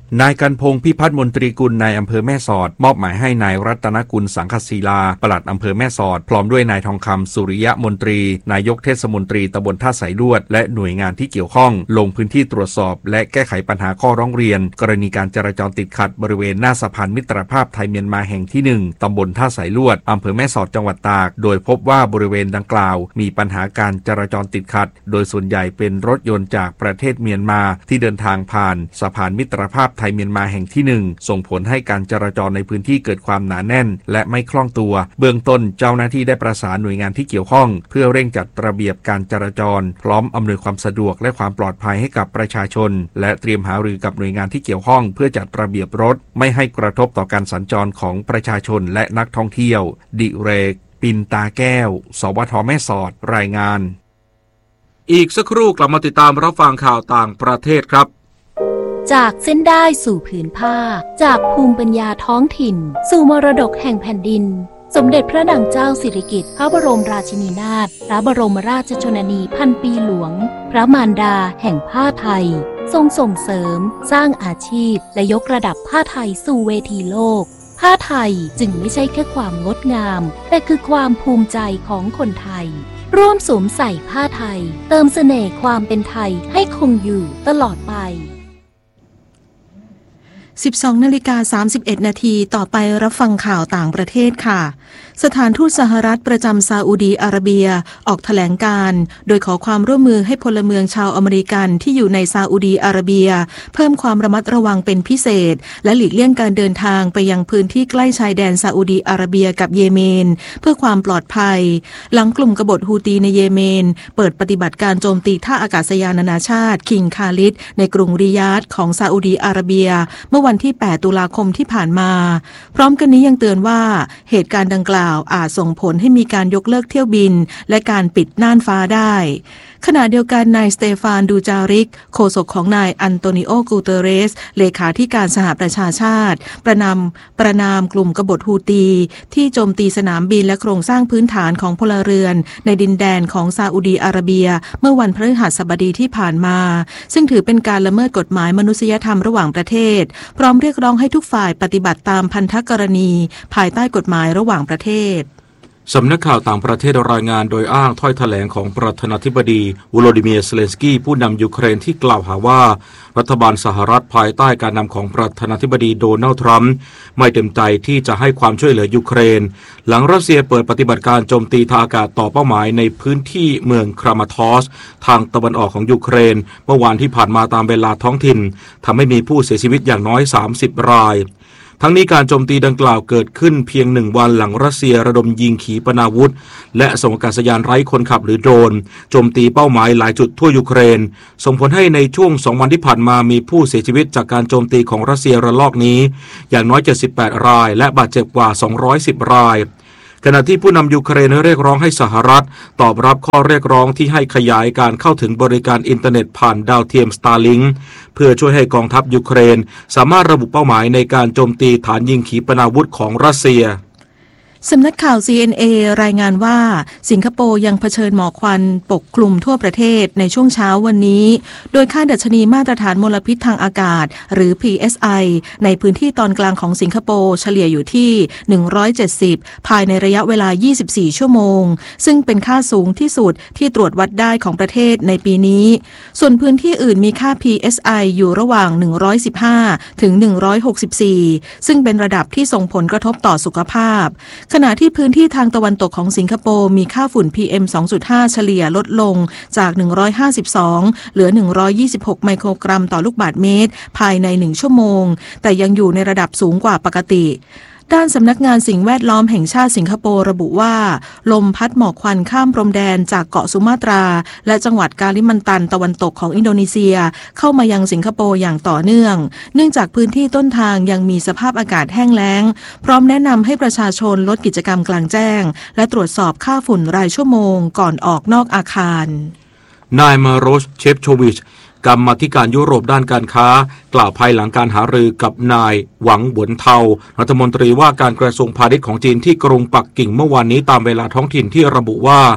นายกันพงษ์พิพัฒน์มนตรีกุลนายอำเภอแม่สอดมอบหมายให้นายรัตนกุลสังคศิลาปลัดอำเภอแม่สอดพร้อมด้วยนายทองคำสุริยะมนตรีนายกเทศมนตรีตำบลท่าสายลวดและหน่วยงานที่เกี่ยวข้องลงพื้นที่ตรวจสอบและแก้ไขปัญหาข้อร้องเรียนกรณีการจราจรติดขัดบริเวณหน้าสะพานมิตรภาพไทยเมียนมาแห่งที่หนึ่งตำบลท่าสายลวดอำเภอแม่สอดจังหวัดตากโดยพบว่าบริเวณดังกล่าวมีปัญหาการจราจรติดขัดโดยส่วนใหญ่เป็นรถยนต์จากประเทศเมียนมาที่เดินทางผ่านสะพานมิตรภาพไทยเมียนมาแห่งที่หนึ่งส่งผลให้การจราจรในพื้นที่เกิดความหนาแน่นและไม่คล่องตัวเบื้องต้นเจ้าหน้าที่ได้ประสานหน่วยงานที่เกี่ยวข้องเพื่อเร่งจัดระเบียบการจราจรพร้อมอำนวยความสะดวกและความปลอดภัยให้กับประชาชนและเตรียมหารือกับหน่วยงานที่เกี่ยวข้องเพื่อจัดระเบียบรถไม่ให้กระทบต่อการสัญจรของประชาชนและนักท่องเที่ยวดิเรกปินตาแก้วสวทแม่สอดรายงานอีกสักครู่กลับมาติดตามรับฟังข่าวต่างประเทศครับจากเส้นได้สู่ผืนผ้าจากภูมิปัญญาท้องถิ่นสู่มรดกแห่งแผ่นดินสมเด็จพระนางเจ้าสิริกิติ์พระบรมราชินีนาถพระบรมราชชนนีพันปีหลวงพระมารดาแห่งผ้าไทยทรงส่งเสริมสร้างอาชีพและยกระดับผ้าไทยสู่เวทีโลกผ้าไทยจึงไม่ใช่แค่ความงดงามแต่คือความภูมิใจของคนไทยร่วมสวมใส่ผ้าไทยเติมเสน่ห์ความเป็นไทยให้คงอยู่ตลอดไปสิบสองนาฬิกาสามสิบเอ็ดนาทีต่อไปรับฟังข่าวต่างประเทศค่ะสถานทูตสหรัฐประจำซาอุดีอาระเบียออกแถลงการณ์โดยขอความร่วมมือให้พลเมืองชาวอเมริกันที่อยู่ในซาอุดีอาระเบียเพิ่มความระมัดระวังเป็นพิเศษและหลีกเลี่ยงการเดินทางไปยังพื้นที่ใกล้ชายแดนซาอุดีอาระเบียกับเยเมนเพื่อความปลอดภัยหลังกลุ่มกบฏฮูตีในเยเมนเปิดปฏิบัติการโจมตีท่าอากาศยานนานาชาติคิงคาลิดในกรุงริยาดของซาอุดีอาระเบียเมื่อวันที่แปดตุลาคมที่ผ่านมาพร้อมกันนี้ยังเตือนว่าเหตุการณ์ดังกล่าวอาจส่งผลให้มีการยกเลิกเที่ยวบินและการปิดน่านฟ้าได้ขณะเดียวกันนายสเตฟานดูจาริกโฆษกของนายอันโตนิโอกูเตเรสเลขาธิการสหประชาชาติประนามประนามกลุ่มกบฏฮูตีที่โจมตีสนามบินและโครงสร้างพื้นฐานของพลเรือนในดินแดนของซาอุดีอาระเบียเมื่อวันพฤหัสบดีที่ผ่านมาซึ่งถือเป็นการละเมิดกฎหมายมนุษยธรรมระหว่างประเทศพร้อมเรียกร้องให้ทุกฝ่ายปฏิบัติตามพันธกรณีภายใต้กฎหมายระหว่างประเทศสำนักข่าวต่างประเทศรายงานโดยอ้างถ้อยแถลงของประธานาธิบดีวโลดิเมียร์ เซเลนสกี้ผู้นำยูเครนที่กล่าวหาว่ารัฐบาลสหรัฐภายใต้การนำของประธานาธิบดีโดนัลด์ทรัมป์ไม่เต็มใจที่จะให้ความช่วยเหลือยูเครนหลังรัสเซียเปิดปฏิบัติการโจมตีทางอากาศต่อเป้าหมายในพื้นที่เมืองครามาทอสทางตะวันออกของยูเครนเมื่อวานที่ผ่านมาตามเวลาท้องถิ่นทำให้มีผู้เสียชีวิตอย่างน้อยสามสิบรายทั้งนี้การโจมตีดังกล่าวเกิดขึ้นเพียงหนึ่งวันหลังรัสเซียระดมยิงขีปนาวุธและส่งอากาศยานไร้คนขับหรือโดรนโจมตีเป้าหมายหลายจุดทั่วยูเครนส่งผลให้ในช่วงสองวันที่ผ่านมามีผู้เสียชีวิตจากการโจมตีของรัสเซียระลอกนี้อย่างน้อยเจ็ดสิบแปดรายและบาดเจ็บกว่าสองร้อยสิบรายขณะที่ผู้นำยูเครนเรียกร้องให้สหรัฐตอบรับข้อเรียกร้องที่ให้ขยายการเข้าถึงบริการอินเทอร์เน็ตผ่านดาวเทียม Starlink เพื่อช่วยให้กองทัพยูเครนสามารถระบุเป้าหมายในการโจมตีฐานยิงขีปนาวุธของรัสเซียสำนักข่าว ซี เอ็น เอ รายงานว่าสิงคโปร์ยังเผชิญหมอกควันปกคลุมทั่วประเทศในช่วงเช้าวันนี้โดยค่าดัชนีมาตรฐานมลพิษทางอากาศหรือ พี เอส ไอ ในพื้นที่ตอนกลางของสิงคโปร์เฉลี่ยอยู่ที่หนึ่งร้อยเจ็ดสิบภายในระยะเวลายี่สิบสี่ชั่วโมงซึ่งเป็นค่าสูงที่สุดที่ตรวจวัดได้ของประเทศในปีนี้ส่วนพื้นที่อื่นมีค่า พี เอส ไอ อยู่ระหว่างหนึ่งร้อยสิบห้าถึงหนึ่งร้อยหกสิบสี่ซึ่งเป็นระดับที่ส่งผลกระทบต่อสุขภาพขณะที่พื้นที่ทางตะวันตกของสิงคโปร์มีค่าฝุ่น พี เอ็ม สองจุดห้า เฉลี่ยลดลงจากหนึ่งร้อยห้าสิบสองเหลือหนึ่งร้อยยี่สิบหกไมโครกรัมต่อลูกบาศก์เมตรภายในหนึ่งชั่วโมงแต่ยังอยู่ในระดับสูงกว่าปกติด้านสำนักงานสิ่งแวดล้อมแห่งชาติสิงคโปร์ระบุว่าลมพัดหมอกควันข้ามพรมแดนจากเกาะสุมาตราและจังหวัดกาลิมันตันตะวันตกของอินโดนีเซียเข้ามายังสิงคโปร์อย่างต่อเนื่องเนื่องจากพื้นที่ต้นทางยังมีสภาพอากาศแห้งแล้งพร้อมแนะนำให้ประชาชนลดกิจกรรมกลางแจ้งและตรวจสอบค่าฝุ่นรายชั่วโมงก่อนออกนอกอาคารนายมาโรชเชฟโชวิชกรรมาธิการยุโรปด้านการค้ากล่าวภายหลังการหารือกับนายหวังบวนเทารัฐมนตรีว่าการกระทรวงพาณิชย์ของจีนที่กรุงปักกิ่งเมื่อวานนี้ตามเวลาท้องถิ่นที่ระบุว่า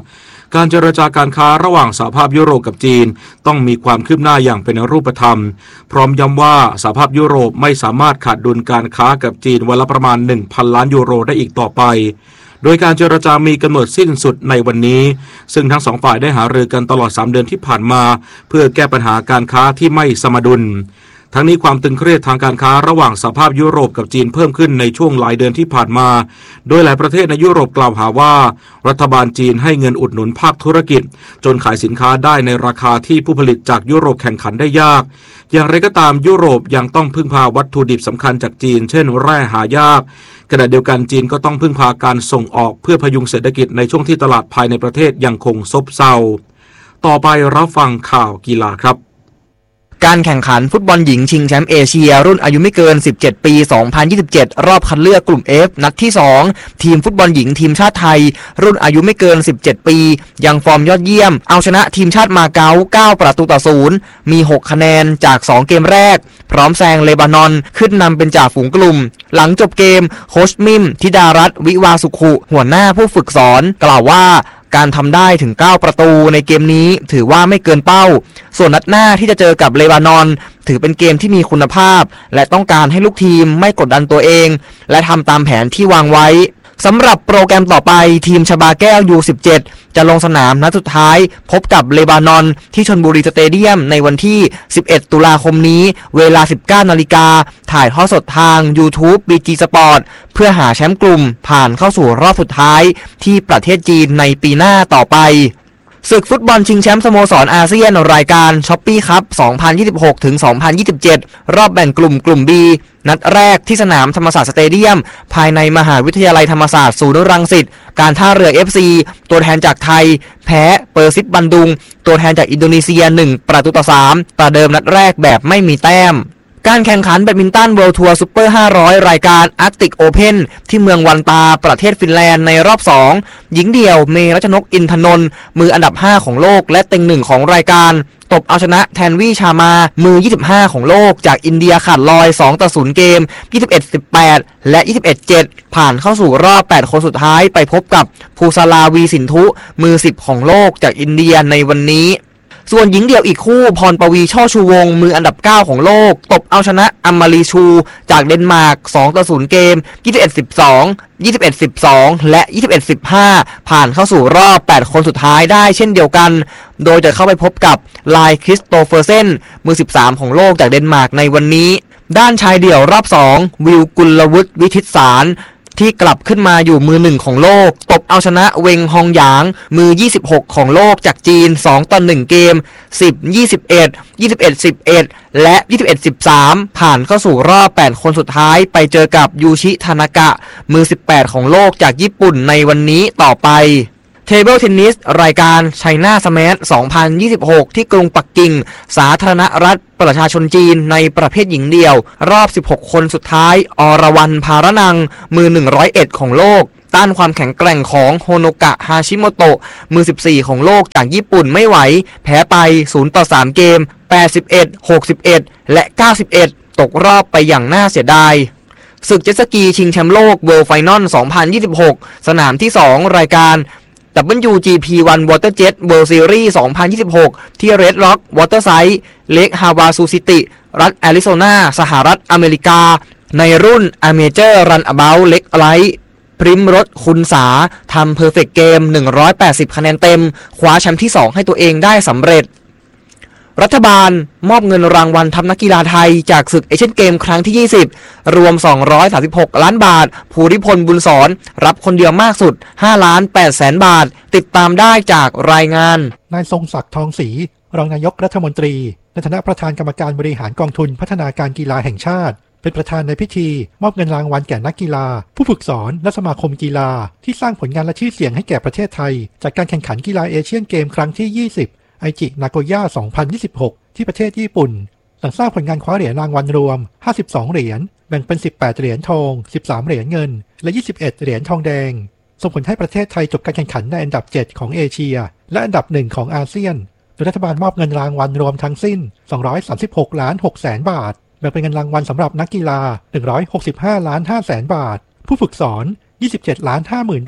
การเจรจาการค้าระหว่างสหภาพยุโรปกับจีนต้องมีความคืบหน้าอย่างเป็นรูปธรรมพร้อมย้ำว่าสหภาพยุโรปไม่สามารถขาดดุลการค้ากับจีนวันละประมาณ หนึ่งพัน ล้านยูโรได้อีกต่อไปโดยการเจรจามีกำหนดสิ้นสุดในวันนี้ซึ่งทั้งสองฝ่ายได้หารือกันตลอดสามเดือนที่ผ่านมาเพื่อแก้ปัญหาการค้าที่ไม่สมดุลทั้งนี้ความตึงเครียดทางการค้าระหว่างสหภาพยุโรปกับจีนเพิ่มขึ้นในช่วงหลายเดือนที่ผ่านมาโดยหลายประเทศในยุโรปกล่าวหาว่ารัฐบาลจีนให้เงินอุดหนุนภาคธุรกิจจนขายสินค้าได้ในราคาที่ผู้ผลิตจากยุโรปแข่งขันได้ยากอย่างไรก็ตามยุโรปยังต้องพึ่งพาวัตถุดิบสำคัญจากจีนเช่นแร่หายากขณะเดียวกันจีนก็ต้องพึ่งพาการส่งออกเพื่อพยุงเศรษฐกิจในช่วงที่ตลาดภายในประเทศยังคงซบเซาต่อไปรับฟังข่าวกีฬาครับการแข่งขันฟุตบอลหญิงชิงแชมป์เอเชียรุ่นอายุไม่เกินสิบเจ็ดปี สองพันยี่สิบเจ็ด รอบคัดเลือกกลุ่ม F นัดที่สองทีมฟุตบอลหญิงทีมชาติไทยรุ่นอายุไม่เกินสิบเจ็ดปียังฟอร์มยอดเยี่ยมเอาชนะทีมชาติมาเก๊าเก้าประตูต่อศูนย์มีหกคะแนนจากสองเกมแรกพร้อมแซงเลบานอนขึ้นนำเป็นจ่าฝูงกลุ่มหลังจบเกมโค้ชมิมธิดารัตน์วิวาสุขุหัวหน้าผู้ฝึกสอนกล่าวว่าการทำได้ถึงเก้าประตูในเกมนี้ถือว่าไม่เกินเป้าส่วนนัดหน้าที่จะเจอกับเลบานอนถือเป็นเกมที่มีคุณภาพและต้องการให้ลูกทีมไม่กดดันตัวเองและทำตามแผนที่วางไว้สำหรับโปรแกรมต่อไปทีมชบาแก้ว ยู สิบเจ็ด จะลงสนามนัดสุดท้ายพบกับเลบานอนที่ชลบุรีสเตเดียมในวันที่สิบเอ็ดตุลาคมนี้เวลา สิบเก้านาฬิกาถ่ายทอดสดทาง YouTube บี จี Sport เพื่อหาแชมป์กลุ่มผ่านเข้าสู่รอบสุดท้ายที่ประเทศจีนในปีหน้าต่อไปศึกฟุตบอลชิงแชมป์สโมสรอาเซียนรายการช้อปปี้คัพ สองพันยี่สิบหกถึงสองพันยี่สิบเจ็ด รอบแบ่งกลุ่มกลุ่ม B นัดแรกที่สนามธรรมศาสตร์สเตเดียมภายในมหาวิทยาลัยธรรมศาสตร์ศูนย์รังสิตการท่าเรือ เอฟ ซี ตัวแทนจากไทยแพ้เปอร์ซิปบันดุงตัวแทนจากอินโดนีเซียหนึ่งประตูต่อสามประเดิมนัดแรกแบบไม่มีแต้มการแข่งขันแบดมินตัน World Tour Super ห้าร้อยรายการ Arctic Open ที่เมืองวันตาประเทศฟินแลนด์ในรอบสองหญิงเดี่ยวเมรัชนกอินทนนท์มืออันดับห้าของโลกและเต็งหนึ่งของรายการตบเอาชนะแทนวีชามามือยี่สิบห้าของโลกจากอินเดียขาดลอยสองต่อศูนย์เกม ยี่สิบเอ็ดสิบแปด และ ยี่สิบเอ็ดเจ็ด ผ่านเข้าสู่รอบแปดคนสุดท้ายไปพบกับภูซาลาวีสินธุมือสิบของโลกจากอินเดียในวันนี้ส่วนหญิงเดี่ยวอีกคู่พรปวีช่อชูวงมืออันดับเก้าของโลกตบเอาชนะอัมมารีชูจากเดนมาร์กสองต่อศูนย์เกม ยี่สิบเอ็ดสิบสอง ยี่สิบเอ็ดสิบสอง และ ยี่สิบเอ็ดสิบห้า ผ่านเข้าสู่รอบแปดคนสุดท้ายได้เช่นเดียวกันโดยจะเข้าไปพบกับไลคริสโตเฟอร์เซนมือสิบสามของโลกจากเดนมาร์กในวันนี้ด้านชายเดี่ยวรอบสองวิลกุลวุฒิวิทิตสารที่กลับขึ้นมาอยู่มือหนึ่งของโลกตบเอาชนะเวงฮองหยางมือยี่สิบหกของโลกจากจีนสองต่อหนึ่งเกมสิบ ยี่สิบเอ็ด ยี่สิบเอ็ด สิบเอ็ดและยี่สิบเอ็ด สิบสามผ่านเข้าสู่รอบแปดคนสุดท้ายไปเจอกับยูชิทานากะมือสิบแปดของโลกจากญี่ปุ่นในวันนี้ต่อไปเทเบิลเทนนิสรายการไชน่าสแมชสองพันยี่สิบหกที่กรุงปักกิ่งสาธารณรัฐประชาชนจีนในประเภทหญิงเดี่ยวรอบสิบหกคนสุดท้ายอรวรรณภารนังมือหนึ่งร้อยเอ็ดของโลกต้านความแข็งแกร่งของโฮโนกะฮาชิโมโตะมือสิบสี่ของโลกจากญี่ปุ่นไม่ไหวแพ้ไปศูนย์ต่อสามเกมแปดสิบเอ็ด หกสิบเอ็ดและเก้าสิบเอ็ดตกรอบไปอย่างน่าเสียดายศึกเจ็ตสกีชิงแชมป์โลก World Final สองพันยี่สิบหกสนามที่สองรายการดับเบิลยู จี พี วัน Waterjet World Series สองพันยี่สิบหกที่ Red Rock Waterside Lake Havasu City รัฐแอริโซนาสหรัฐอเมริกาในรุ่น Amateur Runabout Leg Light พริมรสคุณสาทำ Perfect Game หนึ่งร้อยแปดสิบคะแนนเต็มคว้าแชมป์ที่สองให้ตัวเองได้สำเร็จรัฐบาลมอบเงินรางวัลทัพนักกีฬาไทยจากศึกเอเชียนเกมครั้งที่ยี่สิบรวมสองร้อยสามสิบหกล้านบาทภูริพลบุญสอนรับคนเดียวมากสุดห้าล้านแปดแสนบาทติดตามได้จากรายงานนายทรงศักดิ์ทองศรีรองนายกรัฐมนตรีในฐานะประธานกรรมการบริหารกองทุนพัฒนาการกีฬาแห่งชาติเป็นประธานในพิธีมอบเงินรางวัลแก่นักกีฬาผู้ฝึกสอนและสมาคมกีฬาที่สร้างผลงานและชื่อเสียงให้แก่ประเทศไทยจากการแข่งขันกีฬาเอเชียนเกมครั้งที่ยี่สิบไอจินาโกย่าสองพันยี่สิบหกที่ประเทศญี่ปุ่นหลังสร้างผลงานคว้าเหรียญรางวัลรวมห้าสิบสองเหรียญแบ่งเป็นสิบแปดเหรียญทองสิบสามเหรียญเงินและยี่สิบเอ็ดเหรียญทองแดงส่งผลให้ประเทศไทยจบการแข่งขันในอันดับเจ็ดของเอเชียและอันดับหนึ่งของอาเซียนโดยรัฐบาลมอบเงินรางวัลรวมทั้งสิ้นสองร้อยสามสิบหกล้านหกแสนบาทแบ่งเป็นเงินรางวัลสำหรับนักกีฬาหนึ่งร้อยหกสิบห้าล้านห้าแสนบาทผู้ฝึกสอนยี่สิบเจ็ดล้านห้าหมื่นบาท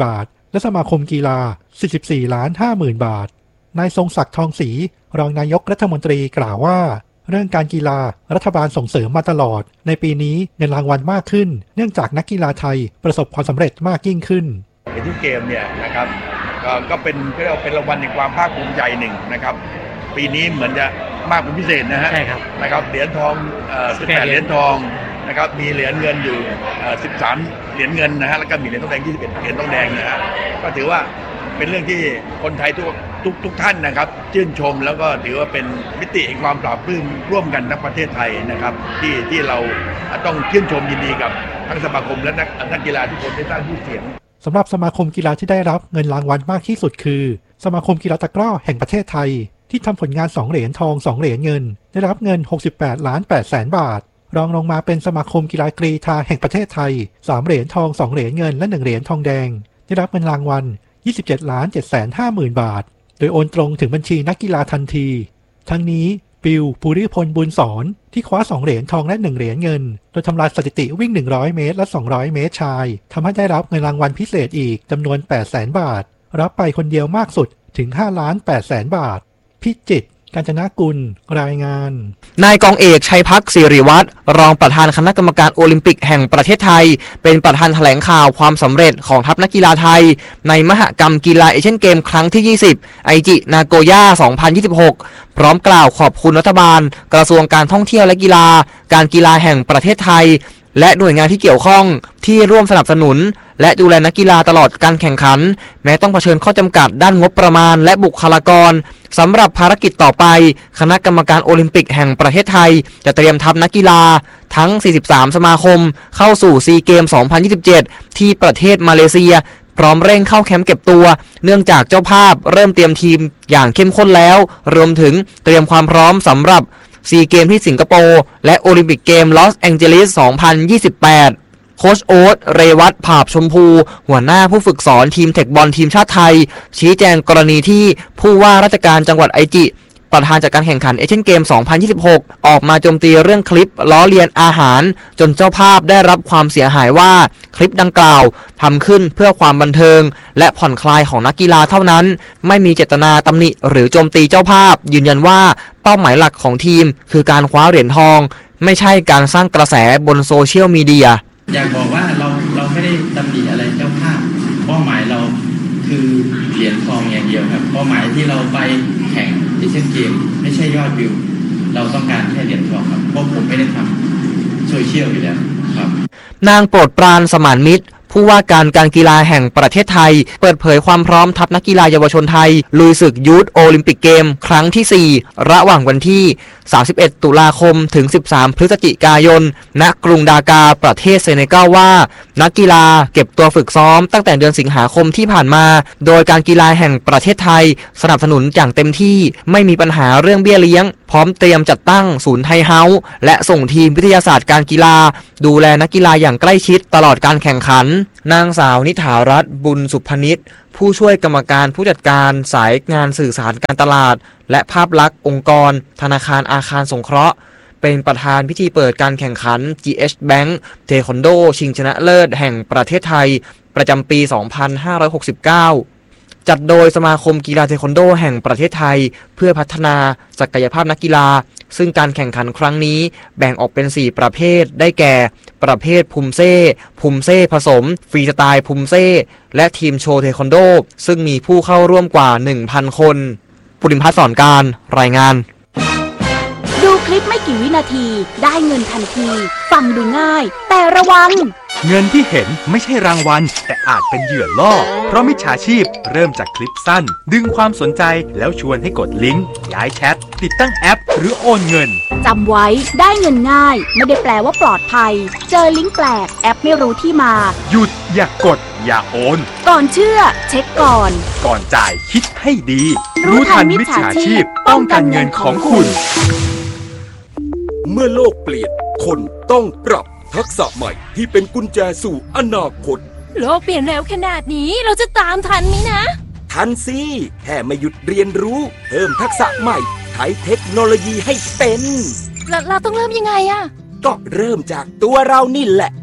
และสมาคมกีฬา สี่สิบสี่ล้านห้าหมื่น บาทนายทรงศักดิ์ทองศรีรองนายกรัฐมนตรีกล่าวว่าเรื่องการกีฬารัฐบาลส่งเสริมมาตลอดในปีนี้เงินรางวัลมากขึ้นเนื่องจากนักกีฬาไทยประสบความสำเร็จมากยิ่งขึ้นเอเชียนเกมเนี่ยนะครับก็ก็เป็นก็เป็นรางวัลในความภาคภูมิใจหนึ่งนะครับปีนี้เหมือนจะมากเป็นพิเศษนะฮะใช่ครับนะครับเหรียญทองเอ่อสิบแปดเหรียญทองนะครับมีเหรียญเงินอยู่เอ่อสิบสามเหรียญเงินนะฮะแล้วก็มีเหรียญทองแดงยี่สิบเอ็ดเหรียญทองแดงนะฮะก็ถือว่าเป็นเรื่องที่คนไทยทุกทุกทุกท่านนะครับชื่นชมแล้วก็ถือว่าเป็นมิติแห่งความปราบปลื้มร่วมกันทั้งประเทศไทยนะครับที่ที่เราต้องชื่นชมยินดีกับทั้งสมาคมและนักนักกีฬาทุกคนที่สร้างชื่อเสียงสำหรับสมาคมกีฬาที่ได้รับเงินรางวัลมากที่สุดคือสมาคมกีฬาตะกร้อแห่งประเทศไทยที่ทำผลงานสองเหรียญทองสองเหรียญเงินได้รับเงินหกสิบแปดล้านแปดแสนบาทรองลงมาเป็นสมาคมกีฬากรีฑาแห่งประเทศไทยสามเหรียญทองสองเหรียญเงินและหนึ่งเหรียญทองแดงได้รับเงินรางวัลยี่สิบเจ็ดล้านเจ็ดแสนห้าหมื่น บาทโดยโอนตรงถึงบัญชีนักกีฬาทันทีทั้งนี้ปิวภูริพลบุญสอนที่คว้าสองเหรียญทองและหนึ่งเหรียญเงินโดยทำลายสถิติวิ่งหนึ่งร้อยเมตรและสองร้อยเมตรชายทำให้ได้รับเงินรางวัลพิเศษอีกจำนวนแปดแสนบาทรับไปคนเดียวมากสุดถึงห้าล้านแปดแสนบาทพิจิตรกาญจนกุลรายงานนายกองเอกชัยพักศิริวัฒน์รองประธานคณะกรรมการโอลิมปิกแห่งประเทศไทยเป็นประธานแถลงข่าวความสำเร็จของทัพนักกีฬาไทยในมหกรรมกีฬาเอเชียนเกมครั้งที่ยี่สิบไอจินาโกย่าสองพันยี่สิบหกพร้อมกล่าวขอบคุณรัฐบาลกระทรวงการท่องเที่ยวและกีฬาการกีฬาแห่งประเทศไทยและหน่วยงานที่เกี่ยวข้องที่ร่วมสนับสนุนและดูแลนักกีฬาตลอดการแข่งขันแม้ต้องเผชิญข้อจำกัดด้านงบประมาณและบุคลากรสำหรับภารกิจต่อไปคณะกรรมการโอลิมปิกแห่งประเทศไทยจะเตรียมทัพนักกีฬาทั้งสี่สิบสามสมาคมเข้าสู่ซีเกมสองพันยี่สิบเจ็ดที่ประเทศมาเลเซียพร้อมเร่งเข้าแคมป์เก็บตัวเนื่องจากเจ้าภาพเริ่มเตรียมทีมอย่างเข้มข้นแล้วรวมถึงเตรียมความพร้อมสำหรับซีเกมที่สิงคโปร์และโอลิมปิกเกมลอสแองเจลิสสองพันยี่สิบแปดโค้ชโอ๊ตเรวัตผาบชมพูหัวหน้าผู้ฝึกสอนทีมเทคบอลทีมชาติไทยชี้แจงกรณีที่ผู้ว่าราชการจังหวัดไอจิประธานจัดการแข่งขันเอเชียนเกมสองพันยี่สิบหกออกมาโจมตีเรื่องคลิปล้อเลียนอาหารจนเจ้าภาพได้รับความเสียหายว่าคลิปดังกล่าวทำขึ้นเพื่อความบันเทิงและผ่อนคลายของนักกีฬาเท่านั้นไม่มีเจตนาตำหนิหรือโจมตีเจ้าภาพยืนยันว่าเป้าหมายหลักของทีมคือการคว้าเหรียญทองไม่ใช่การสร้างกระแสบนโซเชียลมีเดียอยากบอกว่าเราเราไม่ได้ตำหนิอะไรเจ้าภาพเป้าหมายเราคือเหรียญทองอย่างเดียวครับเป้าหมายที่เราไปแข่งเอเชียนเกมไม่ใช่ยอดวิวเราต้องการแค่เหรียญทองครับเพราะผมไม่ได้ทำโซเชียลอยู่แล้วครับนางโปรดปรานสมานมิตรผู้ว่าการการกีฬาแห่งประเทศไทยเปิดเผยความพร้อมทัพนักกีฬาเยาวชนไทยลุยศึกยูทโอลิมปิกเกมครั้งที่สี่ระหว่างวันที่สามสิบเอ็ดตุลาคมถึงสิบสามพฤศจิกายนณกรุงดากาประเทศเซเนกัลว่านักกีฬาเก็บตัวฝึกซ้อมตั้งแต่เดือนสิงหาคมที่ผ่านมาโดยการกีฬาแห่งประเทศไทยสนับสนุนอย่างเต็มที่ไม่มีปัญหาเรื่องเบี้ยเลี้ยงพร้อมเตรียมจัดตั้งศูนย์ไทยเฮาส์และส่งทีมวิทยาศาสตร์การกีฬาดูแลนักกีฬาอย่างใกล้ชิดตลอดการแข่งขันนางสาวนิถารัตน์บุญสุพนิชผู้ช่วยกรรมการผู้จัดการสายงานสื่อสารการตลาดและภาพลักษณ์องค์กรธนาคารอาคารสงเคราะห์เป็นประธานพิธีเปิดการแข่งขัน จี เอช Bank เทควันโดชิงชนะเลิศแห่งประเทศไทยประจำปี สองพันห้าร้อยหกสิบเก้า จัดโดยสมาคมกีฬาเทควันโดแห่งประเทศไทยเพื่อพัฒนาศักยภาพนักกีฬาซึ่งการแข่งขันครั้งนี้แบ่งออกเป็นสี่ประเภทได้แก่ประเภทภูมิเซ่ภูมิเซ่ผสมฟรีสไตล์ภูมิเซ่และทีมโชว์เทควันโดซึ่งมีผู้เข้าร่วมกว่า หนึ่งพัน คนปุริมพัฒน์สอนการรายงานดูคลิปไม่กี่วินาทีได้เงินทันทีฟังดูง่ายแต่ระวังเงินที่เห็นไม่ใช่รางวัลแต่อาจเป็นเหยื่อล่อเพราะมิจฉาชีพเริ่มจากคลิปสั้นดึงความสนใจแล้วชวนให้กดลิงก์ย้ายแชทติดตั้งแอปหรือโอนเงินจำไว้ได้เงินง่ายไม่ได้แปลว่าปลอดภัยเจอลิงก์แปลกแอปไม่รู้ที่มาหยุดอย่ากดอย่าโอนก่อนเชื่อเช็คก่อนก่อนจ่ายคิดให้ดีรู้ทันมิจฉาชีพป้องกันเงินของคุณเมื่อโลกเปลี่ยนคนต้องปรับทักษะใหม่ที่เป็นกุญแจสู่อนาคตโลกเปลี่ยนเร็วขนาดนี้เราจะตามทันไหมนะทันสิแค่ไม่หยุดเรียนรู้เพิ่มทักษะใหม่ใช้เทคโนโลยีให้เป็นเราเราต้องเริ่มยังไงอะก็เริ่มจากตัวเรานี่แหละ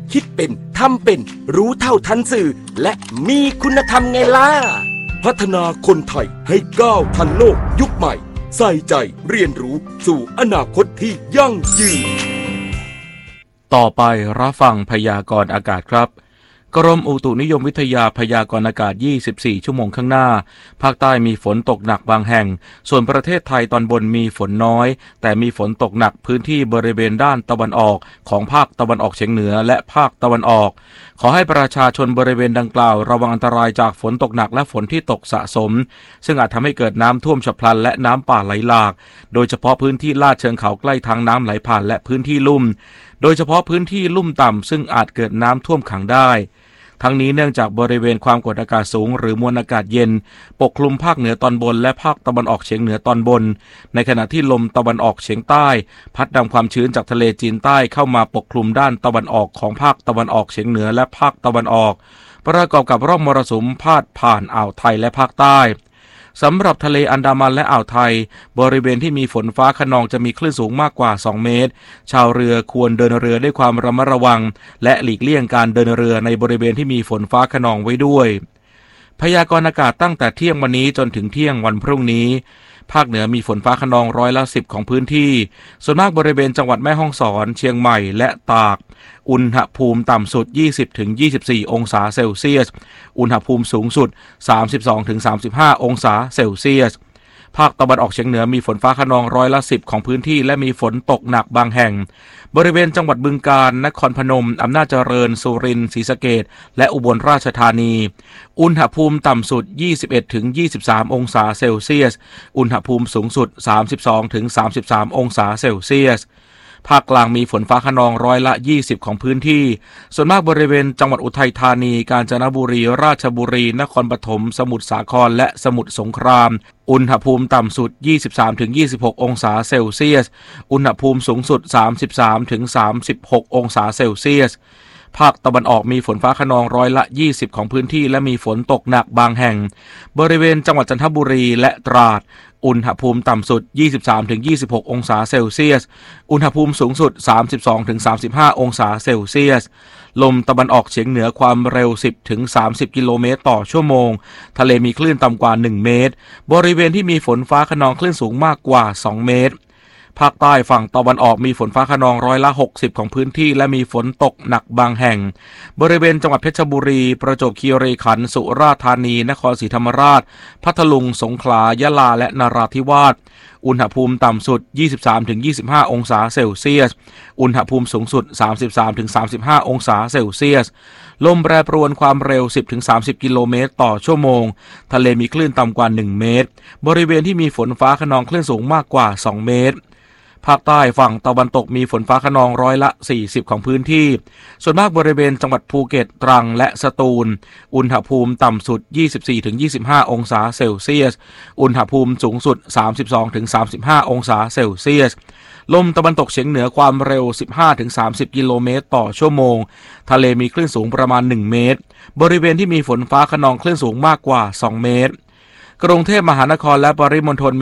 คิดเป็นทำเป็นรู้เท่าทันสื่อและมีคุณธรรมไงล่ะพัฒนาคนไทยให้ก้าวทันโลกยุคใหม่ใส่ใจเรียนรู้สู่อนาคตที่ยั่งยืนต่อไปรับฟังพยากรณ์อากาศครับกรมอุตุนิยมวิทยาพยากรณ์อากาศยี่สิบสี่ชั่วโมงข้างหน้าภาคใต้มีฝนตกหนักบางแห่งส่วนประเทศไทยตอนบนมีฝนน้อยแต่มีฝนตกหนักพื้นที่บริเวณด้านตะวันออกของภาคตะวันออกเฉียงเหนือและภาคตะวันออกขอให้ประชาชนบริเวณดังกล่าวระวังอันตรายจากฝนตกหนักและฝนที่ตกสะสมซึ่งอาจทำให้เกิดน้ำท่วมฉับพลันและน้ำป่าไหลหลากโดยเฉพาะพื้นที่ลาดเชิงเขาใกล้ทางน้ำไหลผ่านและพื้นที่ลุ่มโดยเฉพาะพื้นที่ลุ่มต่ำซึ่งอาจเกิดน้ำท่วมขังได้ทั้งนี้เนื่องจากบริเวณความกดอากาศสูงหรือมวลอากาศเย็นปกคลุมภาคเหนือตอนบนและภาคตะวันออกเฉียงเหนือตอนบนในขณะที่ลมตะวันออกเฉียงใต้พัดนำความชื้นจากทะเลจีนใต้เข้ามาปกคลุมด้านตะวันออกของภาคตะวันออกเฉียงเหนือและภาคตะวันออกประกอบกับร่องมรสุมพาดผ่านอ่าวไทยและภาคใต้สำหรับทะเลอันดามันและอ่าวไทยบริเวณที่มีฝนฟ้าคะนองจะมีคลื่นสูงมากกว่าสองเมตรชาวเรือควรเดินเรือด้วยความระมัดระวังและหลีกเลี่ยงการเดินเรือในบริเวณที่มีฝนฟ้าคะนองไว้ด้วยพยากรณ์อากาศตั้งแต่เที่ยงวันนี้จนถึงเที่ยงวันพรุ่งนี้ภาคเหนือมีฝนฟ้าคะนองร้อยละสิบของพื้นที่ส่วนมากบริเวณจังหวัดแม่ฮ่องสอนเชียงใหม่และตากอุณหภูมิต่ำสุด ยี่สิบถึงยี่สิบสี่ องศาเซลเซียสอุณหภูมิสูงสุด สามสิบสองถึงสามสิบห้า องศาเซลเซียสภาคตะวันออกเฉียงเหนือมีฝนฟ้าคะนองร้อยละสิบของพื้นที่และมีฝนตกหนักบางแห่งบริเวณจังหวัดบึงกาฬนครพนมอำนาจเจริญสุรินทร์ศรีสะเกษและอุบลราชธานีอุณหภูมิต่ำสุด ยี่สิบเอ็ดถึงยี่สิบสาม องศาเซลเซียสอุณหภูมิสูงสุด สามสิบสองถึงสามสิบสาม องศาเซลเซียสภาคกลางมีฝนฟ้าคะนองร้อยละยี่สิบของพื้นที่ส่วนมากบริเวณจังหวัดอุทัยธานีกาญจนบุรีราชบุรีนครปฐมสมุทรสาครและสมุทรสงครามอุณหภูมิต่ำสุด ยี่สิบสามถึงยี่สิบหก องศาเซลเซียสอุณหภูมิสูงสุด สามสิบสามถึงสามสิบหก องศาเซลเซียสภาคตะวันออกมีฝนฟ้าคะนองร้อยละยี่สิบของพื้นที่และมีฝนตกหนักบางแห่งบริเวณจังหวัดจันทบุรีและตราดอุณหภูมิต่ำสุด ยี่สิบสามถึงยี่สิบหก องศาเซลเซียสอุณหภูมิสูงสุด สามสิบสองถึงสามสิบห้า องศาเซลเซียสลมตะวันออกเฉียงเหนือความเร็ว สิบถึงสามสิบ กิโลเมตรต่อชั่วโมงทะเลมีคลื่นต่ำกว่าหนึ่งเมตรบริเวณที่มีฝนฟ้าคะนองคลื่นสูงมากกว่าสองเมตรภาคใต้ฝั่งตะวันออกมีฝนฟ้าคะนองร้อยละหกสิบของพื้นที่และมีฝนตกหนักบางแห่งบริเวณจังหวัดเพชรบุรีประจวบคีรีขันธ์สุราษฎร์ธานีนครศรีธรรมราชพัทลุงสงขลายะลาและนราธิวาสอุณหภูมิต่ำสุด ยี่สิบสามถึงยี่สิบห้า องศาเซลเซียสอุณหภูมิสูงสุด สามสิบสามถึงสามสิบห้า องศาเซลเซียสลมแปรปรวนความเร็ว สิบถึงสามสิบ กิโลเมตรต่อชั่วโมงทะเลมีคลื่นต่ำกว่าหนึ่งเมตรบริเวณที่มีฝนฟ้าคะนองคลื่นสูงมากกว่าสองเมตรภาคใต้ฝั่งตะวันตกมีฝนฟ้าคะนองร้อยละสี่สิบของพื้นที่ส่วนมากบริเวณจังหวัดภูเก็ตตรังและสตูลอุณหภูมิต่ำสุด ยี่สิบสี่ถึงยี่สิบห้า องศาเซลเซียสอุณหภูมิสูงสุด สามสิบสองถึงสามสิบห้า องศาเซลเซียสลมตะวันตกเฉียงเหนือความเร็ว สิบห้าถึงสามสิบ กิโลเมตรต่อชั่วโมงทะเลมีคลื่นสูงประมาณหนึ่งเมตรบริเวณที่มีฝนฟ้าคะนองคลื่นสูงมากกว่าสองเมตรกรุงเทพมหานครและปริมณฑล